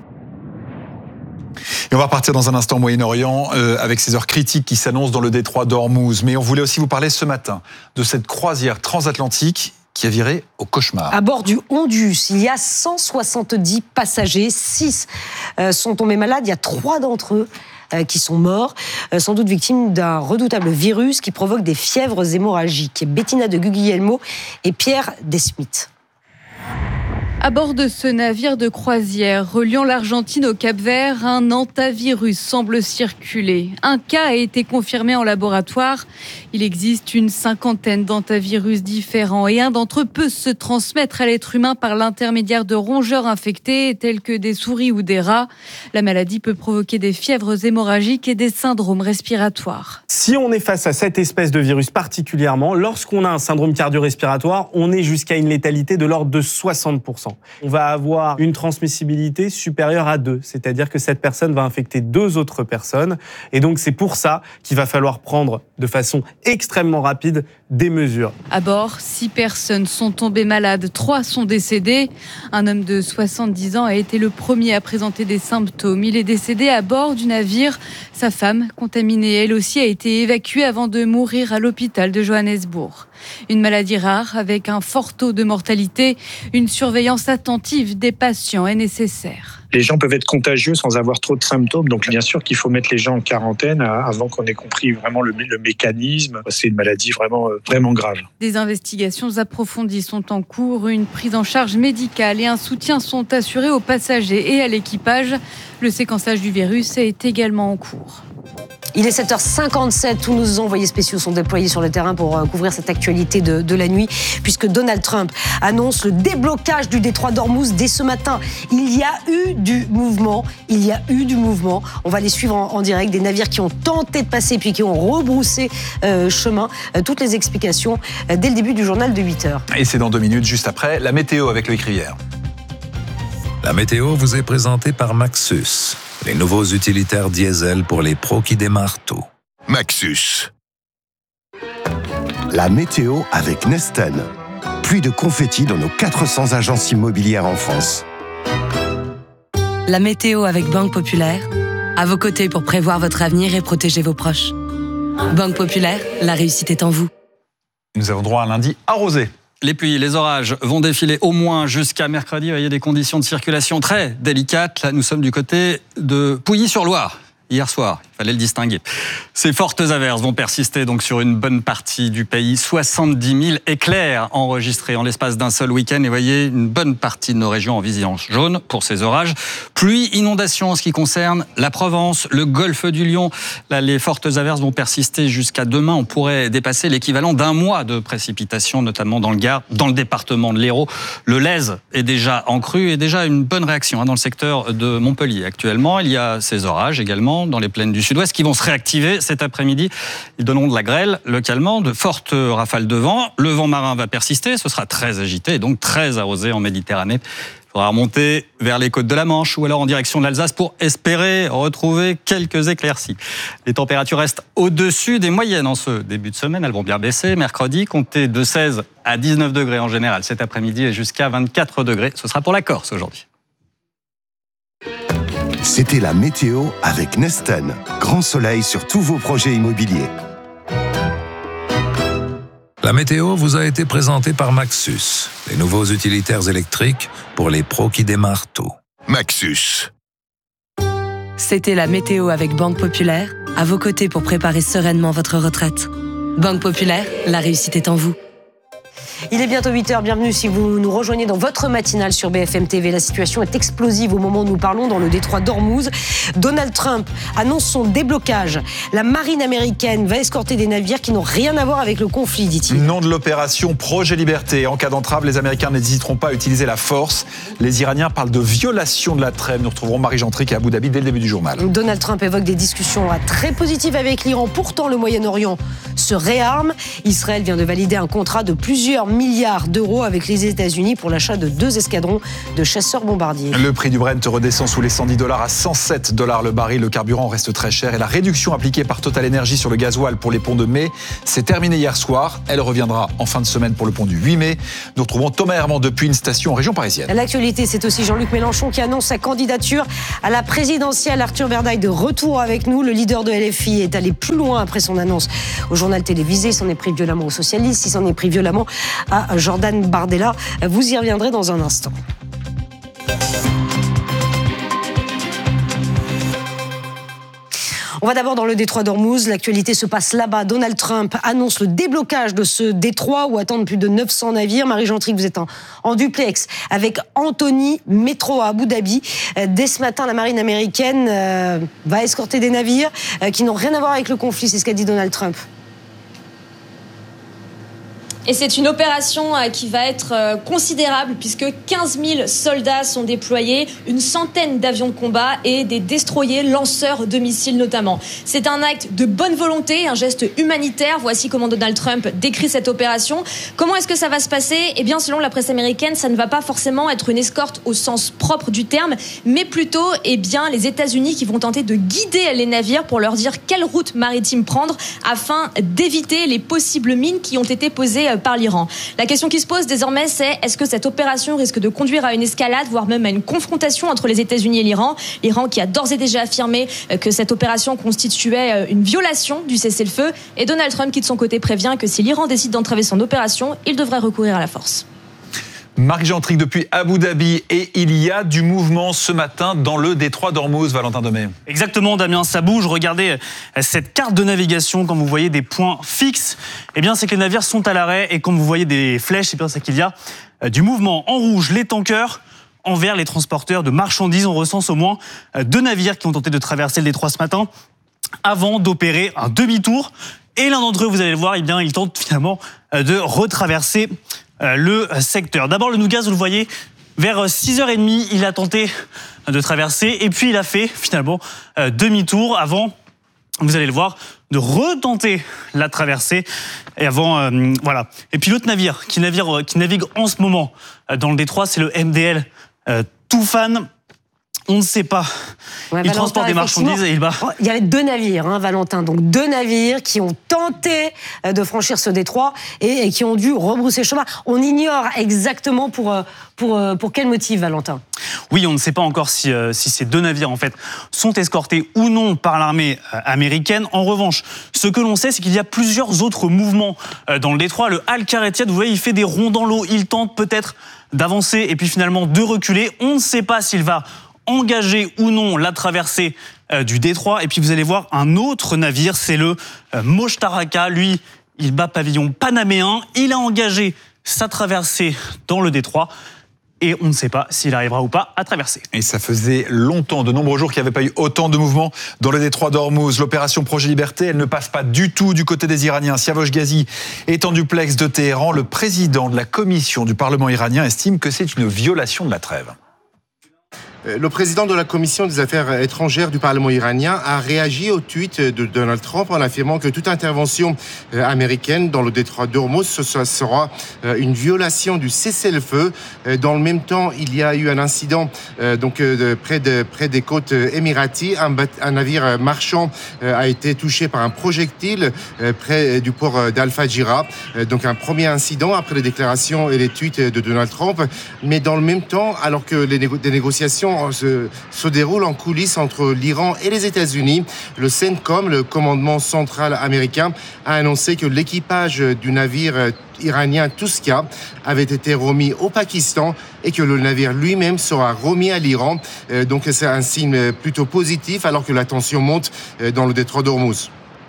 Et on va repartir dans un instant au Moyen-Orient euh, avec ces heures critiques qui s'annoncent dans le détroit d'Ormuz. Mais on voulait aussi vous parler ce matin de cette croisière transatlantique qui a viré au cauchemar. À bord du Hondius, il y a cent soixante-dix passagers, six euh, sont tombés malades, il y a trois d'entre eux euh, qui sont morts, euh, sans doute victimes d'un redoutable virus qui provoque des fièvres hémorragiques. Bettina de Guglielmo et Pierre Desmith. À bord de ce navire de croisière reliant l'Argentine au Cap-Vert, un hantavirus semble circuler. Un cas a été confirmé en laboratoire. Il existe une cinquantaine d'hantavirus différents et un d'entre eux peut se transmettre à l'être humain par l'intermédiaire de rongeurs infectés tels que des souris ou des rats. La maladie peut provoquer des fièvres hémorragiques et des syndromes respiratoires. Si on est face à cette espèce de virus particulièrement, lorsqu'on a un syndrome cardio-respiratoire, on est jusqu'à une létalité de l'ordre de soixante pour cent. On va avoir une transmissibilité supérieure à deux, c'est-à-dire que cette personne va infecter deux autres personnes. Et donc c'est pour ça qu'il va falloir prendre de façon extrêmement rapide des mesures. À bord, six personnes sont tombées malades, trois sont décédées. Un homme de soixante-dix ans a été le premier à présenter des symptômes. Il est décédé à bord du navire. Sa femme, contaminée elle aussi, a été évacuée avant de mourir à l'hôpital de Johannesburg. Une maladie rare avec un fort taux de mortalité. Une surveillance attentive des patients est nécessaire. Les gens peuvent être contagieux sans avoir trop de symptômes. Donc bien sûr qu'il faut mettre les gens en quarantaine avant qu'on ait compris vraiment le, le mécanisme. C'est une maladie vraiment, vraiment grave. Des investigations approfondies sont en cours. Une prise en charge médicale et un soutien sont assurés aux passagers et à l'équipage. Le séquençage du virus est également en cours. Il est sept heures cinquante-sept, tous nos envoyés spéciaux sont déployés sur le terrain pour couvrir cette actualité de, de la nuit, puisque Donald Trump annonce le déblocage du détroit d'Ormuz dès ce matin. Il y a eu du mouvement, il y a eu du mouvement. On va les suivre en, en direct, des navires qui ont tenté de passer puis qui ont rebroussé euh, chemin. Euh, toutes les explications euh, dès le début du journal de huit heures. Et c'est dans deux minutes, juste après, la météo avec Loïc Rivière. La météo vous est présentée par Maxus. Les nouveaux utilitaires diesel pour les pros qui démarrent tôt. Maxus. La météo avec Nesten. Pluie de confettis dans nos quatre cents agences immobilières en France. La météo avec Banque Populaire. À vos côtés pour prévoir votre avenir et protéger vos proches. Banque Populaire, la réussite est en vous. Nous avons droit à un lundi arrosé. Les pluies, les orages vont défiler au moins jusqu'à mercredi. Vous voyez des conditions de circulation très délicates. Là, nous sommes du côté de Pouilly-sur-Loire. Hier soir, il fallait le distinguer. Ces fortes averses vont persister donc sur une bonne partie du pays. soixante-dix mille éclairs enregistrés en l'espace d'un seul week-end. Et vous voyez une bonne partie de nos régions en vigilance jaune pour ces orages. Pluie, inondation en ce qui concerne la Provence, le golfe du Lion. Là, les fortes averses vont persister jusqu'à demain. On pourrait dépasser l'équivalent d'un mois de précipitations, notamment dans le Gard, dans le département de l'Hérault. Le Lèze est déjà en crue et déjà une bonne réaction dans le secteur de Montpellier. Actuellement, il y a ces orages également dans les plaines du sud-ouest qui vont se réactiver cet après-midi. Ils donneront de la grêle localement, de fortes rafales de vent. Le vent marin va persister, ce sera très agité et donc très arrosé en Méditerranée. Il faudra remonter vers les côtes de la Manche ou alors en direction de l'Alsace pour espérer retrouver quelques éclaircies. Les températures restent au-dessus des moyennes en ce début de semaine. Elles vont bien baisser. Mercredi, comptez de seize à dix-neuf degrés en général cet après-midi et jusqu'à vingt-quatre degrés. Ce sera pour la Corse aujourd'hui. C'était la météo avec Nesten. Grand soleil sur tous vos projets immobiliers. La météo vous a été présentée par Maxus. Les nouveaux utilitaires électriques pour les pros qui démarrent tôt. Maxus. C'était la météo avec Banque Populaire. À vos côtés pour préparer sereinement votre retraite. Banque Populaire, la réussite est en vous. Il est bientôt huit heures, bienvenue si vous nous rejoignez dans votre matinale sur B F M T V. La situation est explosive au moment où nous parlons dans le détroit d'Ormuz. Donald Trump annonce son déblocage. La marine américaine va escorter des navires qui n'ont rien à voir avec le conflit, dit-il. Nom de l'opération Projet Liberté. En cas d'entrave, les Américains n'hésiteront pas à utiliser la force. Les Iraniens parlent de violation de la trêve. Nous retrouverons Marie Gentric à Abu Dhabi dès le début du journal. Donald Trump évoque des discussions très positives avec l'Iran. Pourtant, le Moyen-Orient se réarme. Israël vient de valider un contrat de plusieurs milliards d'euros avec les États-Unis pour l'achat de deux escadrons de chasseurs bombardiers. Le prix du Brent redescend sous les cent dix dollars à cent sept dollars le baril. Le carburant reste très cher et la réduction appliquée par Total Energy sur le gasoil pour les ponts de mai s'est terminée hier soir. Elle reviendra en fin de semaine pour le pont du huit mai. Nous retrouvons Thomas Herman depuis une station en région parisienne. L'actualité, c'est aussi Jean-Luc Mélenchon qui annonce sa candidature à la présidentielle. Arthur Verdaille de retour avec nous. Le leader de L F I est allé plus loin après son annonce au journal télévisé. Il s'en est pris violemment aux socialistes, il s'en est pris violemment à Jordan Bardella. Vous y reviendrez dans un instant. On va d'abord dans le détroit d'Ormuz. L'actualité se passe là-bas. Donald Trump annonce le déblocage de ce détroit où attendent plus de neuf cents navires. Marie Gentric, vous êtes en, en duplex avec Anthony Métro à Abu Dhabi. Euh, dès ce matin, la marine américaine euh, va escorter des navires euh, qui n'ont rien à voir avec le conflit. C'est ce qu'a dit Donald Trump. Et c'est une opération qui va être considérable puisque quinze mille soldats sont déployés, une centaine d'avions de combat et des destroyers lanceurs de missiles notamment. C'est un acte de bonne volonté, un geste humanitaire. Voici comment Donald Trump décrit cette opération. Comment est-ce que ça va se passer ? Eh bien, selon la presse américaine, ça ne va pas forcément être une escorte au sens propre du terme, mais plutôt, eh bien, les États-Unis qui vont tenter de guider les navires pour leur dire quelle route maritime prendre afin d'éviter les possibles mines qui ont été posées par l'Iran. La question qui se pose désormais, c'est est-ce que cette opération risque de conduire à une escalade, voire même à une confrontation entre les États-Unis et l'Iran ? L'Iran qui a d'ores et déjà affirmé que cette opération constituait une violation du cessez-le-feu, et Donald Trump qui de son côté prévient que si l'Iran décide d'entraver son opération, il devrait recourir à la force. Marie Gentric depuis Abu Dhabi, et il y a du mouvement ce matin dans le détroit d'Ormuz, Valentin Demey. Exactement, Damien, ça bouge. Regardez cette carte de navigation, quand vous voyez des points fixes, eh bien c'est que les navires sont à l'arrêt, et quand vous voyez des flèches, eh bien c'est qu'il y a du mouvement. En rouge, les tankers. En vert, les transporteurs de marchandises. On recense au moins deux navires qui ont tenté de traverser le détroit ce matin avant d'opérer un demi-tour. Et l'un d'entre eux, vous allez le voir, eh bien il tente finalement de retraverser le secteur. D'abord, le Nougaz, vous le voyez, vers six heures trente, il a tenté de traverser et puis il a fait finalement demi-tour avant, vous allez le voir, de retenter la traversée. Et avant, euh, voilà. Et puis l'autre navire qui navigue, qui navigue en ce moment dans le détroit, c'est le M D L euh, Toufan. On ne sait pas. Ouais, il Valentin, transporte des marchandises et il bat. Il y avait deux navires, hein, Valentin. Donc deux navires qui ont tenté de franchir ce détroit et, et qui ont dû rebrousser chemin. On ignore exactement pour, pour, pour quel motif, Valentin. Oui, on ne sait pas encore si, euh, si ces deux navires en fait sont escortés ou non par l'armée euh, américaine. En revanche, ce que l'on sait, c'est qu'il y a plusieurs autres mouvements euh, dans le détroit. Le Al-Kharetiat, vous voyez, il fait des ronds dans l'eau. Il tente peut-être d'avancer et puis finalement de reculer. On ne sait pas s'il va engager ou non la traversée euh, du détroit. Et puis vous allez voir un autre navire, c'est le euh, Moshtaraka. Lui, il bat pavillon panaméen. Il a engagé sa traversée dans le détroit. Et on ne sait pas s'il arrivera ou pas à traverser. Et ça faisait longtemps, de nombreux jours qu'il n'y avait pas eu autant de mouvements dans le détroit d'Ormuz. L'opération Projet Liberté, elle ne passe pas du tout du côté des Iraniens. Siavosh Ghazi est en duplex de Téhéran. Le président de la commission du Parlement iranien estime que c'est une violation de la trêve. Le président de la Commission des affaires étrangères du Parlement iranien a réagi au tweet de Donald Trump en affirmant que toute intervention américaine dans le détroit d'Ormuz sera une violation du cessez-le-feu. Dans le même temps, il y a eu un incident donc près de près des côtes émiraties. Un, un navire marchand a été touché par un projectile près du port d'Al-Fajira. Donc un premier incident après les déclarations et les tweets de Donald Trump. Mais dans le même temps, alors que les négo- des négociations Se, se déroule en coulisses entre l'Iran et les États-Unis. Le CENTCOM, le commandement central américain, a annoncé que l'équipage du navire iranien Tuska avait été remis au Pakistan et que le navire lui-même sera remis à l'Iran. Donc c'est un signe plutôt positif alors que la tension monte dans le détroit d'Ormuz.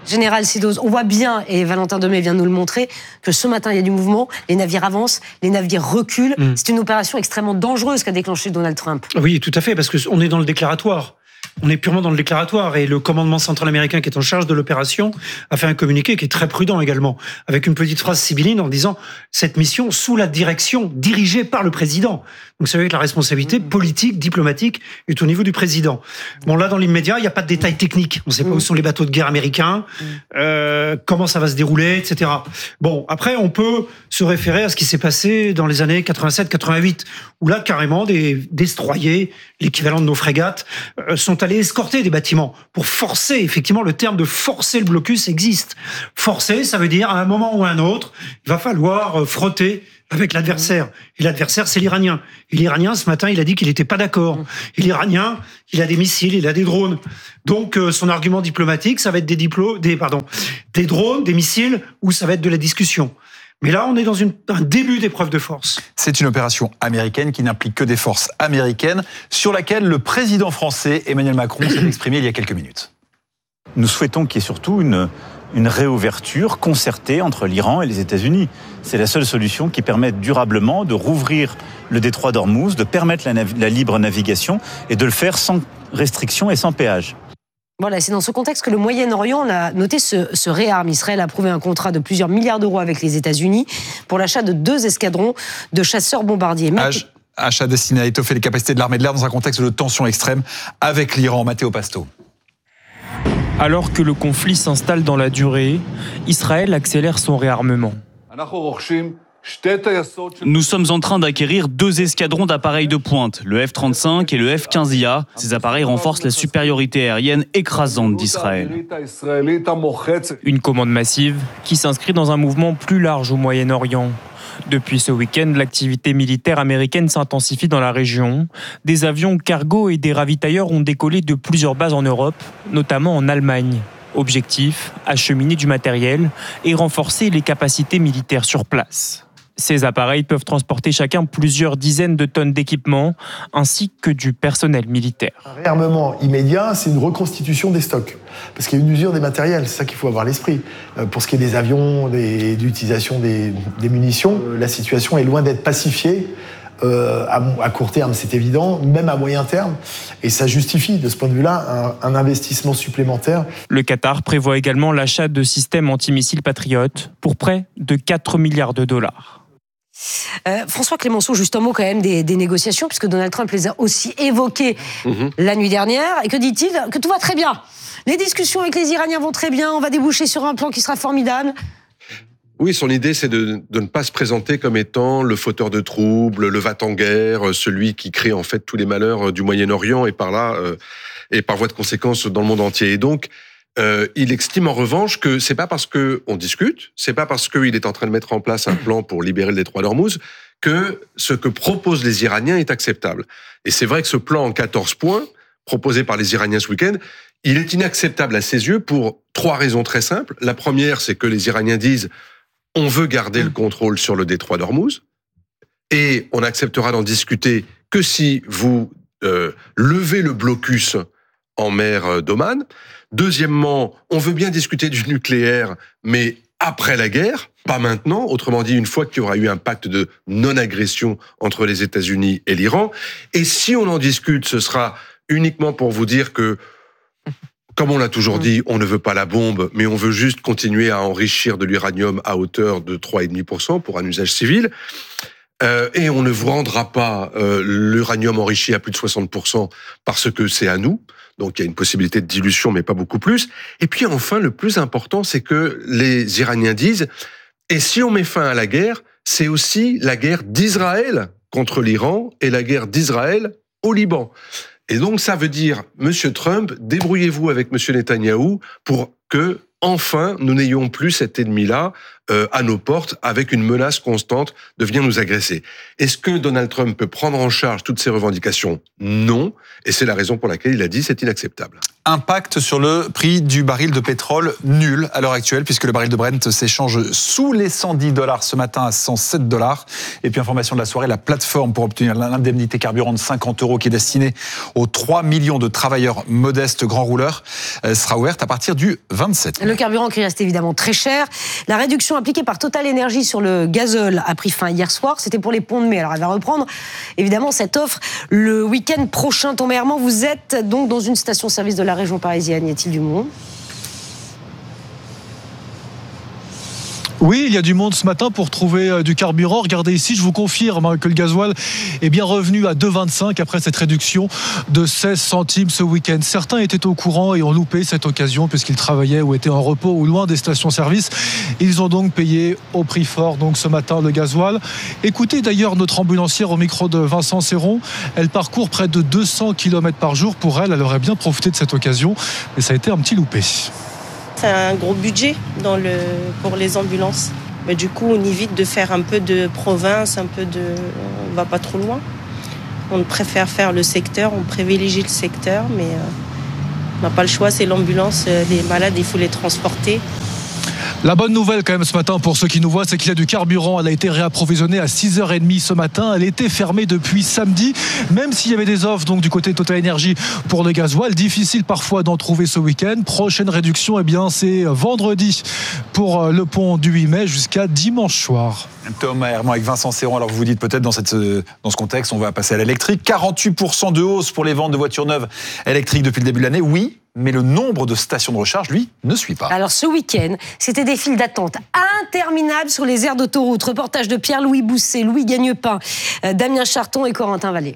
Général Sidoz, on voit bien, et Valentin Demey vient de nous le montrer, que ce matin, il y a du mouvement, les navires avancent, les navires reculent. Mm. C'est une opération extrêmement dangereuse qu'a déclenchée Donald Trump. Oui, tout à fait, parce qu'on est dans le déclaratoire. On est purement dans le déclaratoire et le commandement central américain qui est en charge de l'opération a fait un communiqué qui est très prudent également, avec une petite phrase sibylline en disant cette mission sous la direction dirigée par le président. Donc ça veut dire que la responsabilité politique, diplomatique est au niveau du président. Bon là dans l'immédiat il n'y a pas de détails techniques, on ne sait pas où sont les bateaux de guerre américains, euh, comment ça va se dérouler, et cetera. Bon après on peut se référer à ce qui s'est passé dans les années quatre-vingt-sept quatre-vingt-huit où là carrément des destroyers, l'équivalent de nos frégates, euh, sont allés escorter des bâtiments pour forcer, effectivement le terme de forcer le blocus existe. Forcer, ça veut dire à un moment ou à un autre, il va falloir frotter avec l'adversaire. Et l'adversaire, c'est l'Iranien. Et l'Iranien, ce matin, il a dit qu'il n'était pas d'accord. Et l'Iranien, il a des missiles, il a des drones. Donc euh, son argument diplomatique, ça va être des, diplo- des, pardon, des drones, des missiles, ou ça va être de la discussion. Mais là, on est dans une, un début d'épreuve de force. C'est une opération américaine qui n'implique que des forces américaines, sur laquelle le président français, Emmanuel Macron, s'est exprimé il y a quelques minutes. Nous souhaitons qu'il y ait surtout une, une réouverture concertée entre l'Iran et les États-Unis. C'est la seule solution qui permette durablement de rouvrir le détroit d'Ormuz, de permettre la, nav- la libre navigation et de le faire sans restriction et sans péage. Voilà, c'est dans ce contexte que le Moyen-Orient, on a noté, se, se réarme. Israël a approuvé un contrat de plusieurs milliards d'euros avec les États-Unis pour l'achat de deux escadrons de chasseurs bombardiers. Ach- achat destiné à étoffer les capacités de l'armée de l'air dans un contexte de tension extrême avec l'Iran. Matteo Pasto. Alors que le conflit s'installe dans la durée, Israël accélère son réarmement. Nous sommes en train d'acquérir deux escadrons d'appareils de pointe, le F trente-cinq et le F quinze I A. Ces appareils renforcent la supériorité aérienne écrasante d'Israël. Une commande massive qui s'inscrit dans un mouvement plus large au Moyen-Orient. Depuis ce week-end, l'activité militaire américaine s'intensifie dans la région. Des avions cargo et des ravitailleurs ont décollé de plusieurs bases en Europe, notamment en Allemagne. Objectif, acheminer du matériel et renforcer les capacités militaires sur place. Ces appareils peuvent transporter chacun plusieurs dizaines de tonnes d'équipements, ainsi que du personnel militaire. Un réarmement immédiat, c'est une reconstitution des stocks. Parce qu'il y a une usure des matériels, c'est ça qu'il faut avoir à l'esprit. Pour ce qui est des avions, des, d'utilisation des, des munitions, la situation est loin d'être pacifiée. Euh, à, à court terme, c'est évident, même à moyen terme. Et ça justifie, de ce point de vue-là, un, un investissement supplémentaire. Le Qatar prévoit également l'achat de systèmes antimissiles Patriot pour près de quatre milliards de dollars. Euh, François Clémenceau, juste un mot quand même des, des négociations, puisque Donald Trump les a aussi évoquées mmh. la nuit dernière. Et que dit-il ? Que tout va très bien. Les discussions avec les Iraniens vont très bien, on va déboucher sur un plan qui sera formidable. Oui, son idée, c'est de, de ne pas se présenter comme étant le fauteur de troubles, le va-t-en-guerre, celui qui crée en fait tous les malheurs du Moyen-Orient et par là, euh, et par voie de conséquence dans le monde entier. Et donc, euh, il estime en revanche que c'est pas parce que on discute, c'est pas parce qu'il est en train de mettre en place un plan pour libérer le détroit d'Ormuz que ce que proposent les Iraniens est acceptable. Et c'est vrai que ce plan en quatorze points, proposé par les Iraniens ce week-end, il est inacceptable à ses yeux pour trois raisons très simples. La première, c'est que les Iraniens disent on veut garder le contrôle sur le détroit d'Ormuz et on acceptera d'en discuter que si vous euh, levez le blocus en mer d'Oman. Deuxièmement, on veut bien discuter du nucléaire, mais après la guerre, pas maintenant. Autrement dit, une fois qu'il y aura eu un pacte de non-agression entre les États-Unis et l'Iran. Et si on en discute, ce sera uniquement pour vous dire que comme on l'a toujours dit, on ne veut pas la bombe, mais on veut juste continuer à enrichir de l'uranium à hauteur de trois virgule cinq pour cent pour un usage civil. Euh, et on ne vous rendra pas euh, l'uranium enrichi à plus de soixante pour cent parce que c'est à nous. Donc il y a une possibilité de dilution, mais pas beaucoup plus. Et puis enfin, le plus important, c'est que les Iraniens disent « Et si on met fin à la guerre, c'est aussi la guerre d'Israël contre l'Iran et la guerre d'Israël au Liban. » Et donc, ça veut dire, Monsieur Trump, débrouillez-vous avec Monsieur Netanyahou pour que, enfin, nous n'ayons plus cet ennemi-là euh, à nos portes avec une menace constante de venir nous agresser. Est-ce que Donald Trump peut prendre en charge toutes ces revendications ? Non. Et c'est la raison pour laquelle il a dit c'est inacceptable. Impact sur le prix du baril de pétrole nul à l'heure actuelle, puisque le baril de Brent s'échange sous les cent dix dollars ce matin à cent sept dollars. Et puis information de la soirée, la plateforme pour obtenir l'indemnité carburant de cinquante euros qui est destinée aux trois millions de travailleurs modestes grands rouleurs sera ouverte à partir du vingt-sept mai. Le carburant qui reste évidemment très cher. La réduction appliquée par Total Energy sur le gazole a pris fin hier soir. C'était pour les ponts de mai. Alors elle va reprendre évidemment cette offre le week-end prochain. Thomas Herman, vous êtes donc dans une station-service de la région parisienne. Y a-t-il du monde ? Oui, il y a du monde ce matin pour trouver du carburant. Regardez ici, je vous confirme que le gasoil est bien revenu à deux virgule vingt-cinq après cette réduction de seize centimes ce week-end. Certains étaient au courant et ont loupé cette occasion puisqu'ils travaillaient ou étaient en repos ou loin des stations-service. Ils ont donc payé au prix fort donc ce matin le gasoil. Écoutez d'ailleurs notre ambulancière au micro de Vincent Serron. Elle parcourt près de deux cents kilomètres par jour. Pour elle, elle aurait bien profité de cette occasion, mais ça a été un petit loupé. C'est un gros budget dans le, pour les ambulances. Mais du coup, on évite de faire un peu de province, un peu de... On ne va pas trop loin. On préfère faire le secteur, on privilégie le secteur, mais euh, on n'a pas le choix, c'est l'ambulance. Les malades, il faut les transporter. La bonne nouvelle quand même ce matin pour ceux qui nous voient, c'est qu'il y a du carburant. Elle a été réapprovisionnée à six heures trente ce matin. Elle était fermée depuis samedi, même s'il y avait des offres donc du côté de Total Energy pour le gasoil. Difficile parfois d'en trouver ce week-end. Prochaine réduction, eh bien, c'est vendredi pour le pont du huit mai jusqu'à dimanche soir. Thomas Herman avec Vincent Serron. Alors vous vous dites peut-être dans, cette, dans ce contexte, on va passer à l'électrique. quarante-huit pour cent de hausse pour les ventes de voitures neuves électriques depuis le début de l'année. Oui, mais le nombre de stations de recharge, lui, ne suit pas. Alors ce week-end, c'était des files d'attente interminables sur les aires d'autoroute. Reportage de Pierre-Louis Bousset, Louis Gagnepin, Damien Charton et Corentin Vallée.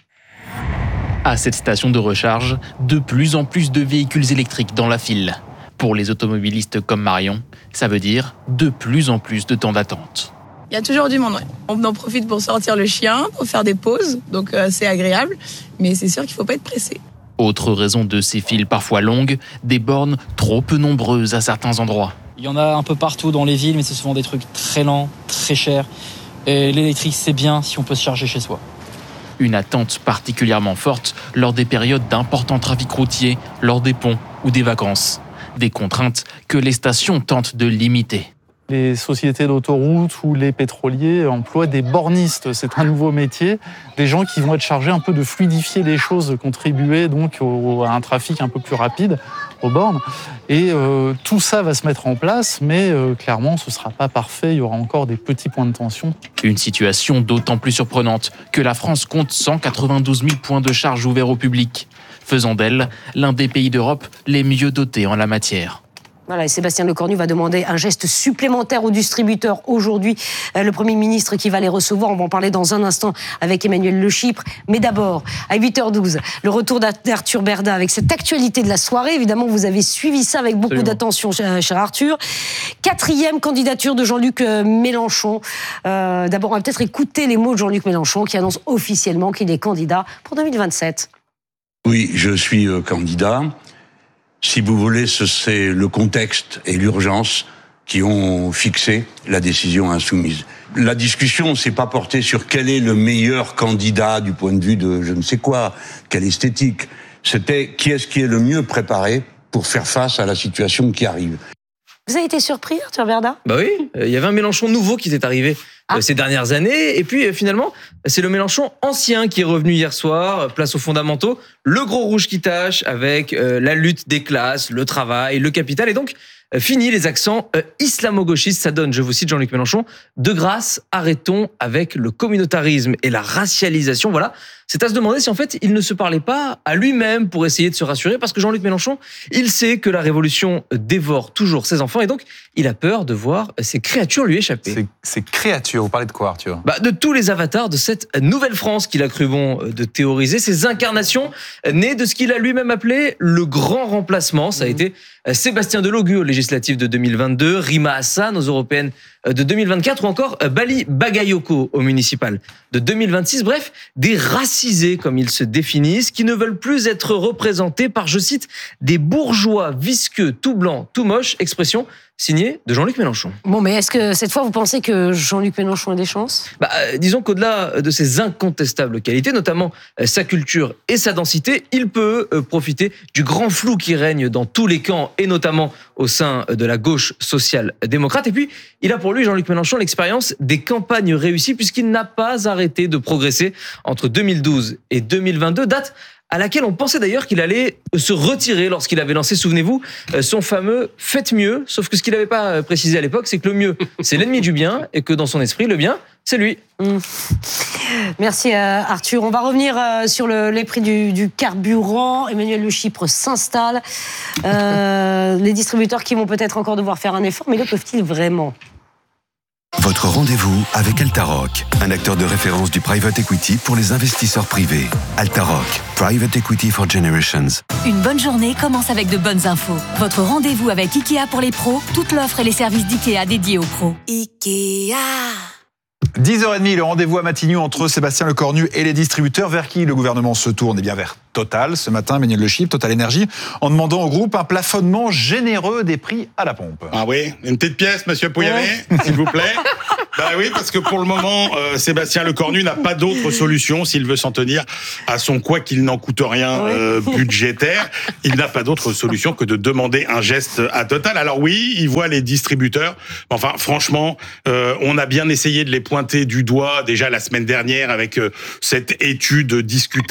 À cette station de recharge, de plus en plus de véhicules électriques dans la file. Pour les automobilistes comme Marion, ça veut dire de plus en plus de temps d'attente. Il y a toujours du monde, ouais. On en profite pour sortir le chien, pour faire des pauses, donc euh, c'est agréable, mais c'est sûr qu'il ne faut pas être pressé. Autre raison de ces files parfois longues, des bornes trop peu nombreuses à certains endroits. Il y en a un peu partout dans les villes, mais c'est souvent des trucs très lents, très chers. Et l'électrique, c'est bien si on peut se charger chez soi. Une attente particulièrement forte lors des périodes d'importants trafics routiers, lors des ponts ou des vacances. Des contraintes que les stations tentent de limiter. Les sociétés d'autoroute ou les pétroliers emploient des bornistes. C'est un nouveau métier. Des gens qui vont être chargés un peu de fluidifier les choses, de contribuer donc au, à un trafic un peu plus rapide aux bornes. Et euh, tout ça va se mettre en place, mais euh, clairement, ce ne sera pas parfait. Il y aura encore des petits points de tension. Une situation d'autant plus surprenante que la France compte cent quatre-vingt-douze mille points de charge ouverts au public, faisant d'elle l'un des pays d'Europe les mieux dotés en la matière. Voilà, et Sébastien Lecornu va demander un geste supplémentaire aux distributeurs aujourd'hui. Le Premier ministre qui va les recevoir, on va en parler dans un instant avec Emmanuel Le Chypre. Mais d'abord, à huit heures douze, le retour d'Arthur Berda avec cette actualité de la soirée. Évidemment, vous avez suivi ça avec beaucoup Absolument. d'attention, cher Arthur. Quatrième candidature de Jean-Luc Mélenchon. Euh, d'abord, on va peut-être écouter les mots de Jean-Luc Mélenchon qui annonce officiellement qu'il est candidat pour deux mille vingt-sept. Oui, je suis euh, candidat. Si vous voulez, c'est le contexte et l'urgence qui ont fixé la décision insoumise. La discussion s'est pas portée sur quel est le meilleur candidat du point de vue de je ne sais quoi, quelle esthétique. C'était qui est-ce qui est le mieux préparé pour faire face à la situation qui arrive. Vous avez été surpris, Arthur Berda ? Bah oui, il y avait un Mélenchon nouveau qui est arrivé ah. ces dernières années. Et puis finalement, c'est le Mélenchon ancien qui est revenu hier soir, place aux fondamentaux. Le gros rouge qui tâche avec euh, la lutte des classes, le travail, le capital. Et donc, euh, fini les accents euh, islamo-gauchistes. Ça donne, je vous cite Jean-Luc Mélenchon, de grâce, arrêtons avec le communautarisme et la racialisation. Voilà. C'est à se demander si en fait il ne se parlait pas à lui-même pour essayer de se rassurer, parce que Jean-Luc Mélenchon, il sait que la révolution dévore toujours ses enfants et donc il a peur de voir ces créatures lui échapper. Ces, ces créatures, vous parlez de quoi, Arthur ? Bah, de tous les avatars de cette nouvelle France qu'il a cru bon de théoriser, ces incarnations nées de ce qu'il a lui-même appelé le grand remplacement. Ça a mmh. été Sébastien Delogu aux législatives de deux mille vingt-deux, Rima Hassan aux européennes de deux mille vingt-quatre ou encore Bali Bagayoko aux municipales de deux mille vingt-six. Bref, des racistes excisés, comme ils se définissent, qui ne veulent plus être représentés par, je cite, des bourgeois visqueux, tout blancs, tout moches, expression signée de Jean-Luc Mélenchon. Bon, mais est-ce que cette fois, vous pensez que Jean-Luc Mélenchon a des chances ? Bah, euh, disons qu'au-delà de ses incontestables qualités, notamment euh, sa culture et sa densité, il peut euh, profiter du grand flou qui règne dans tous les camps, et notamment au sein de la gauche social-démocrate. Et puis, il a pour lui, Jean-Luc Mélenchon, l'expérience des campagnes réussies, puisqu'il n'a pas arrêté de progresser entre deux mille douze et deux mille vingt-deux, date à laquelle on pensait d'ailleurs qu'il allait se retirer lorsqu'il avait lancé, souvenez-vous, son fameux « faites mieux », sauf que ce qu'il n'avait pas précisé à l'époque, c'est que le mieux, c'est l'ennemi du bien, et que dans son esprit, le bien, c'est lui. Mmh. Merci euh, Arthur. On va revenir euh, sur le, les prix du, du carburant. Emmanuel Le Chypre s'installe. Euh, les distributeurs qui vont peut-être encore devoir faire un effort, mais le peuvent-ils vraiment ? Votre rendez-vous avec Altaroc, un acteur de référence du private equity pour les investisseurs privés. Altaroc, Private Equity for Generations. Une bonne journée commence avec de bonnes infos. Votre rendez-vous avec Ikea pour les pros, toute l'offre et les services d'Ikea dédiés aux pros. Ikea. dix heures trente, le rendez-vous à Matignon entre Sébastien Lecornu et les distributeurs. Vers qui le gouvernement se tourne ? Eh bien vers Total, ce matin, Emmanuel Le Chypre, Total Énergie, en demandant au groupe un plafonnement généreux des prix à la pompe. Ah oui, une petite pièce, monsieur Pouyanné, ouais. S'il vous plaît. Bah oui, parce que pour le moment, euh, Sébastien Lecornu n'a pas d'autre solution s'il veut s'en tenir à son quoi qu'il n'en coûte rien euh, budgétaire. Il n'a pas d'autre solution que de demander un geste à Total. Alors oui, il voit les distributeurs. Enfin, franchement, euh, on a bien essayé de les pointer du doigt déjà la semaine dernière avec euh, cette étude discutable.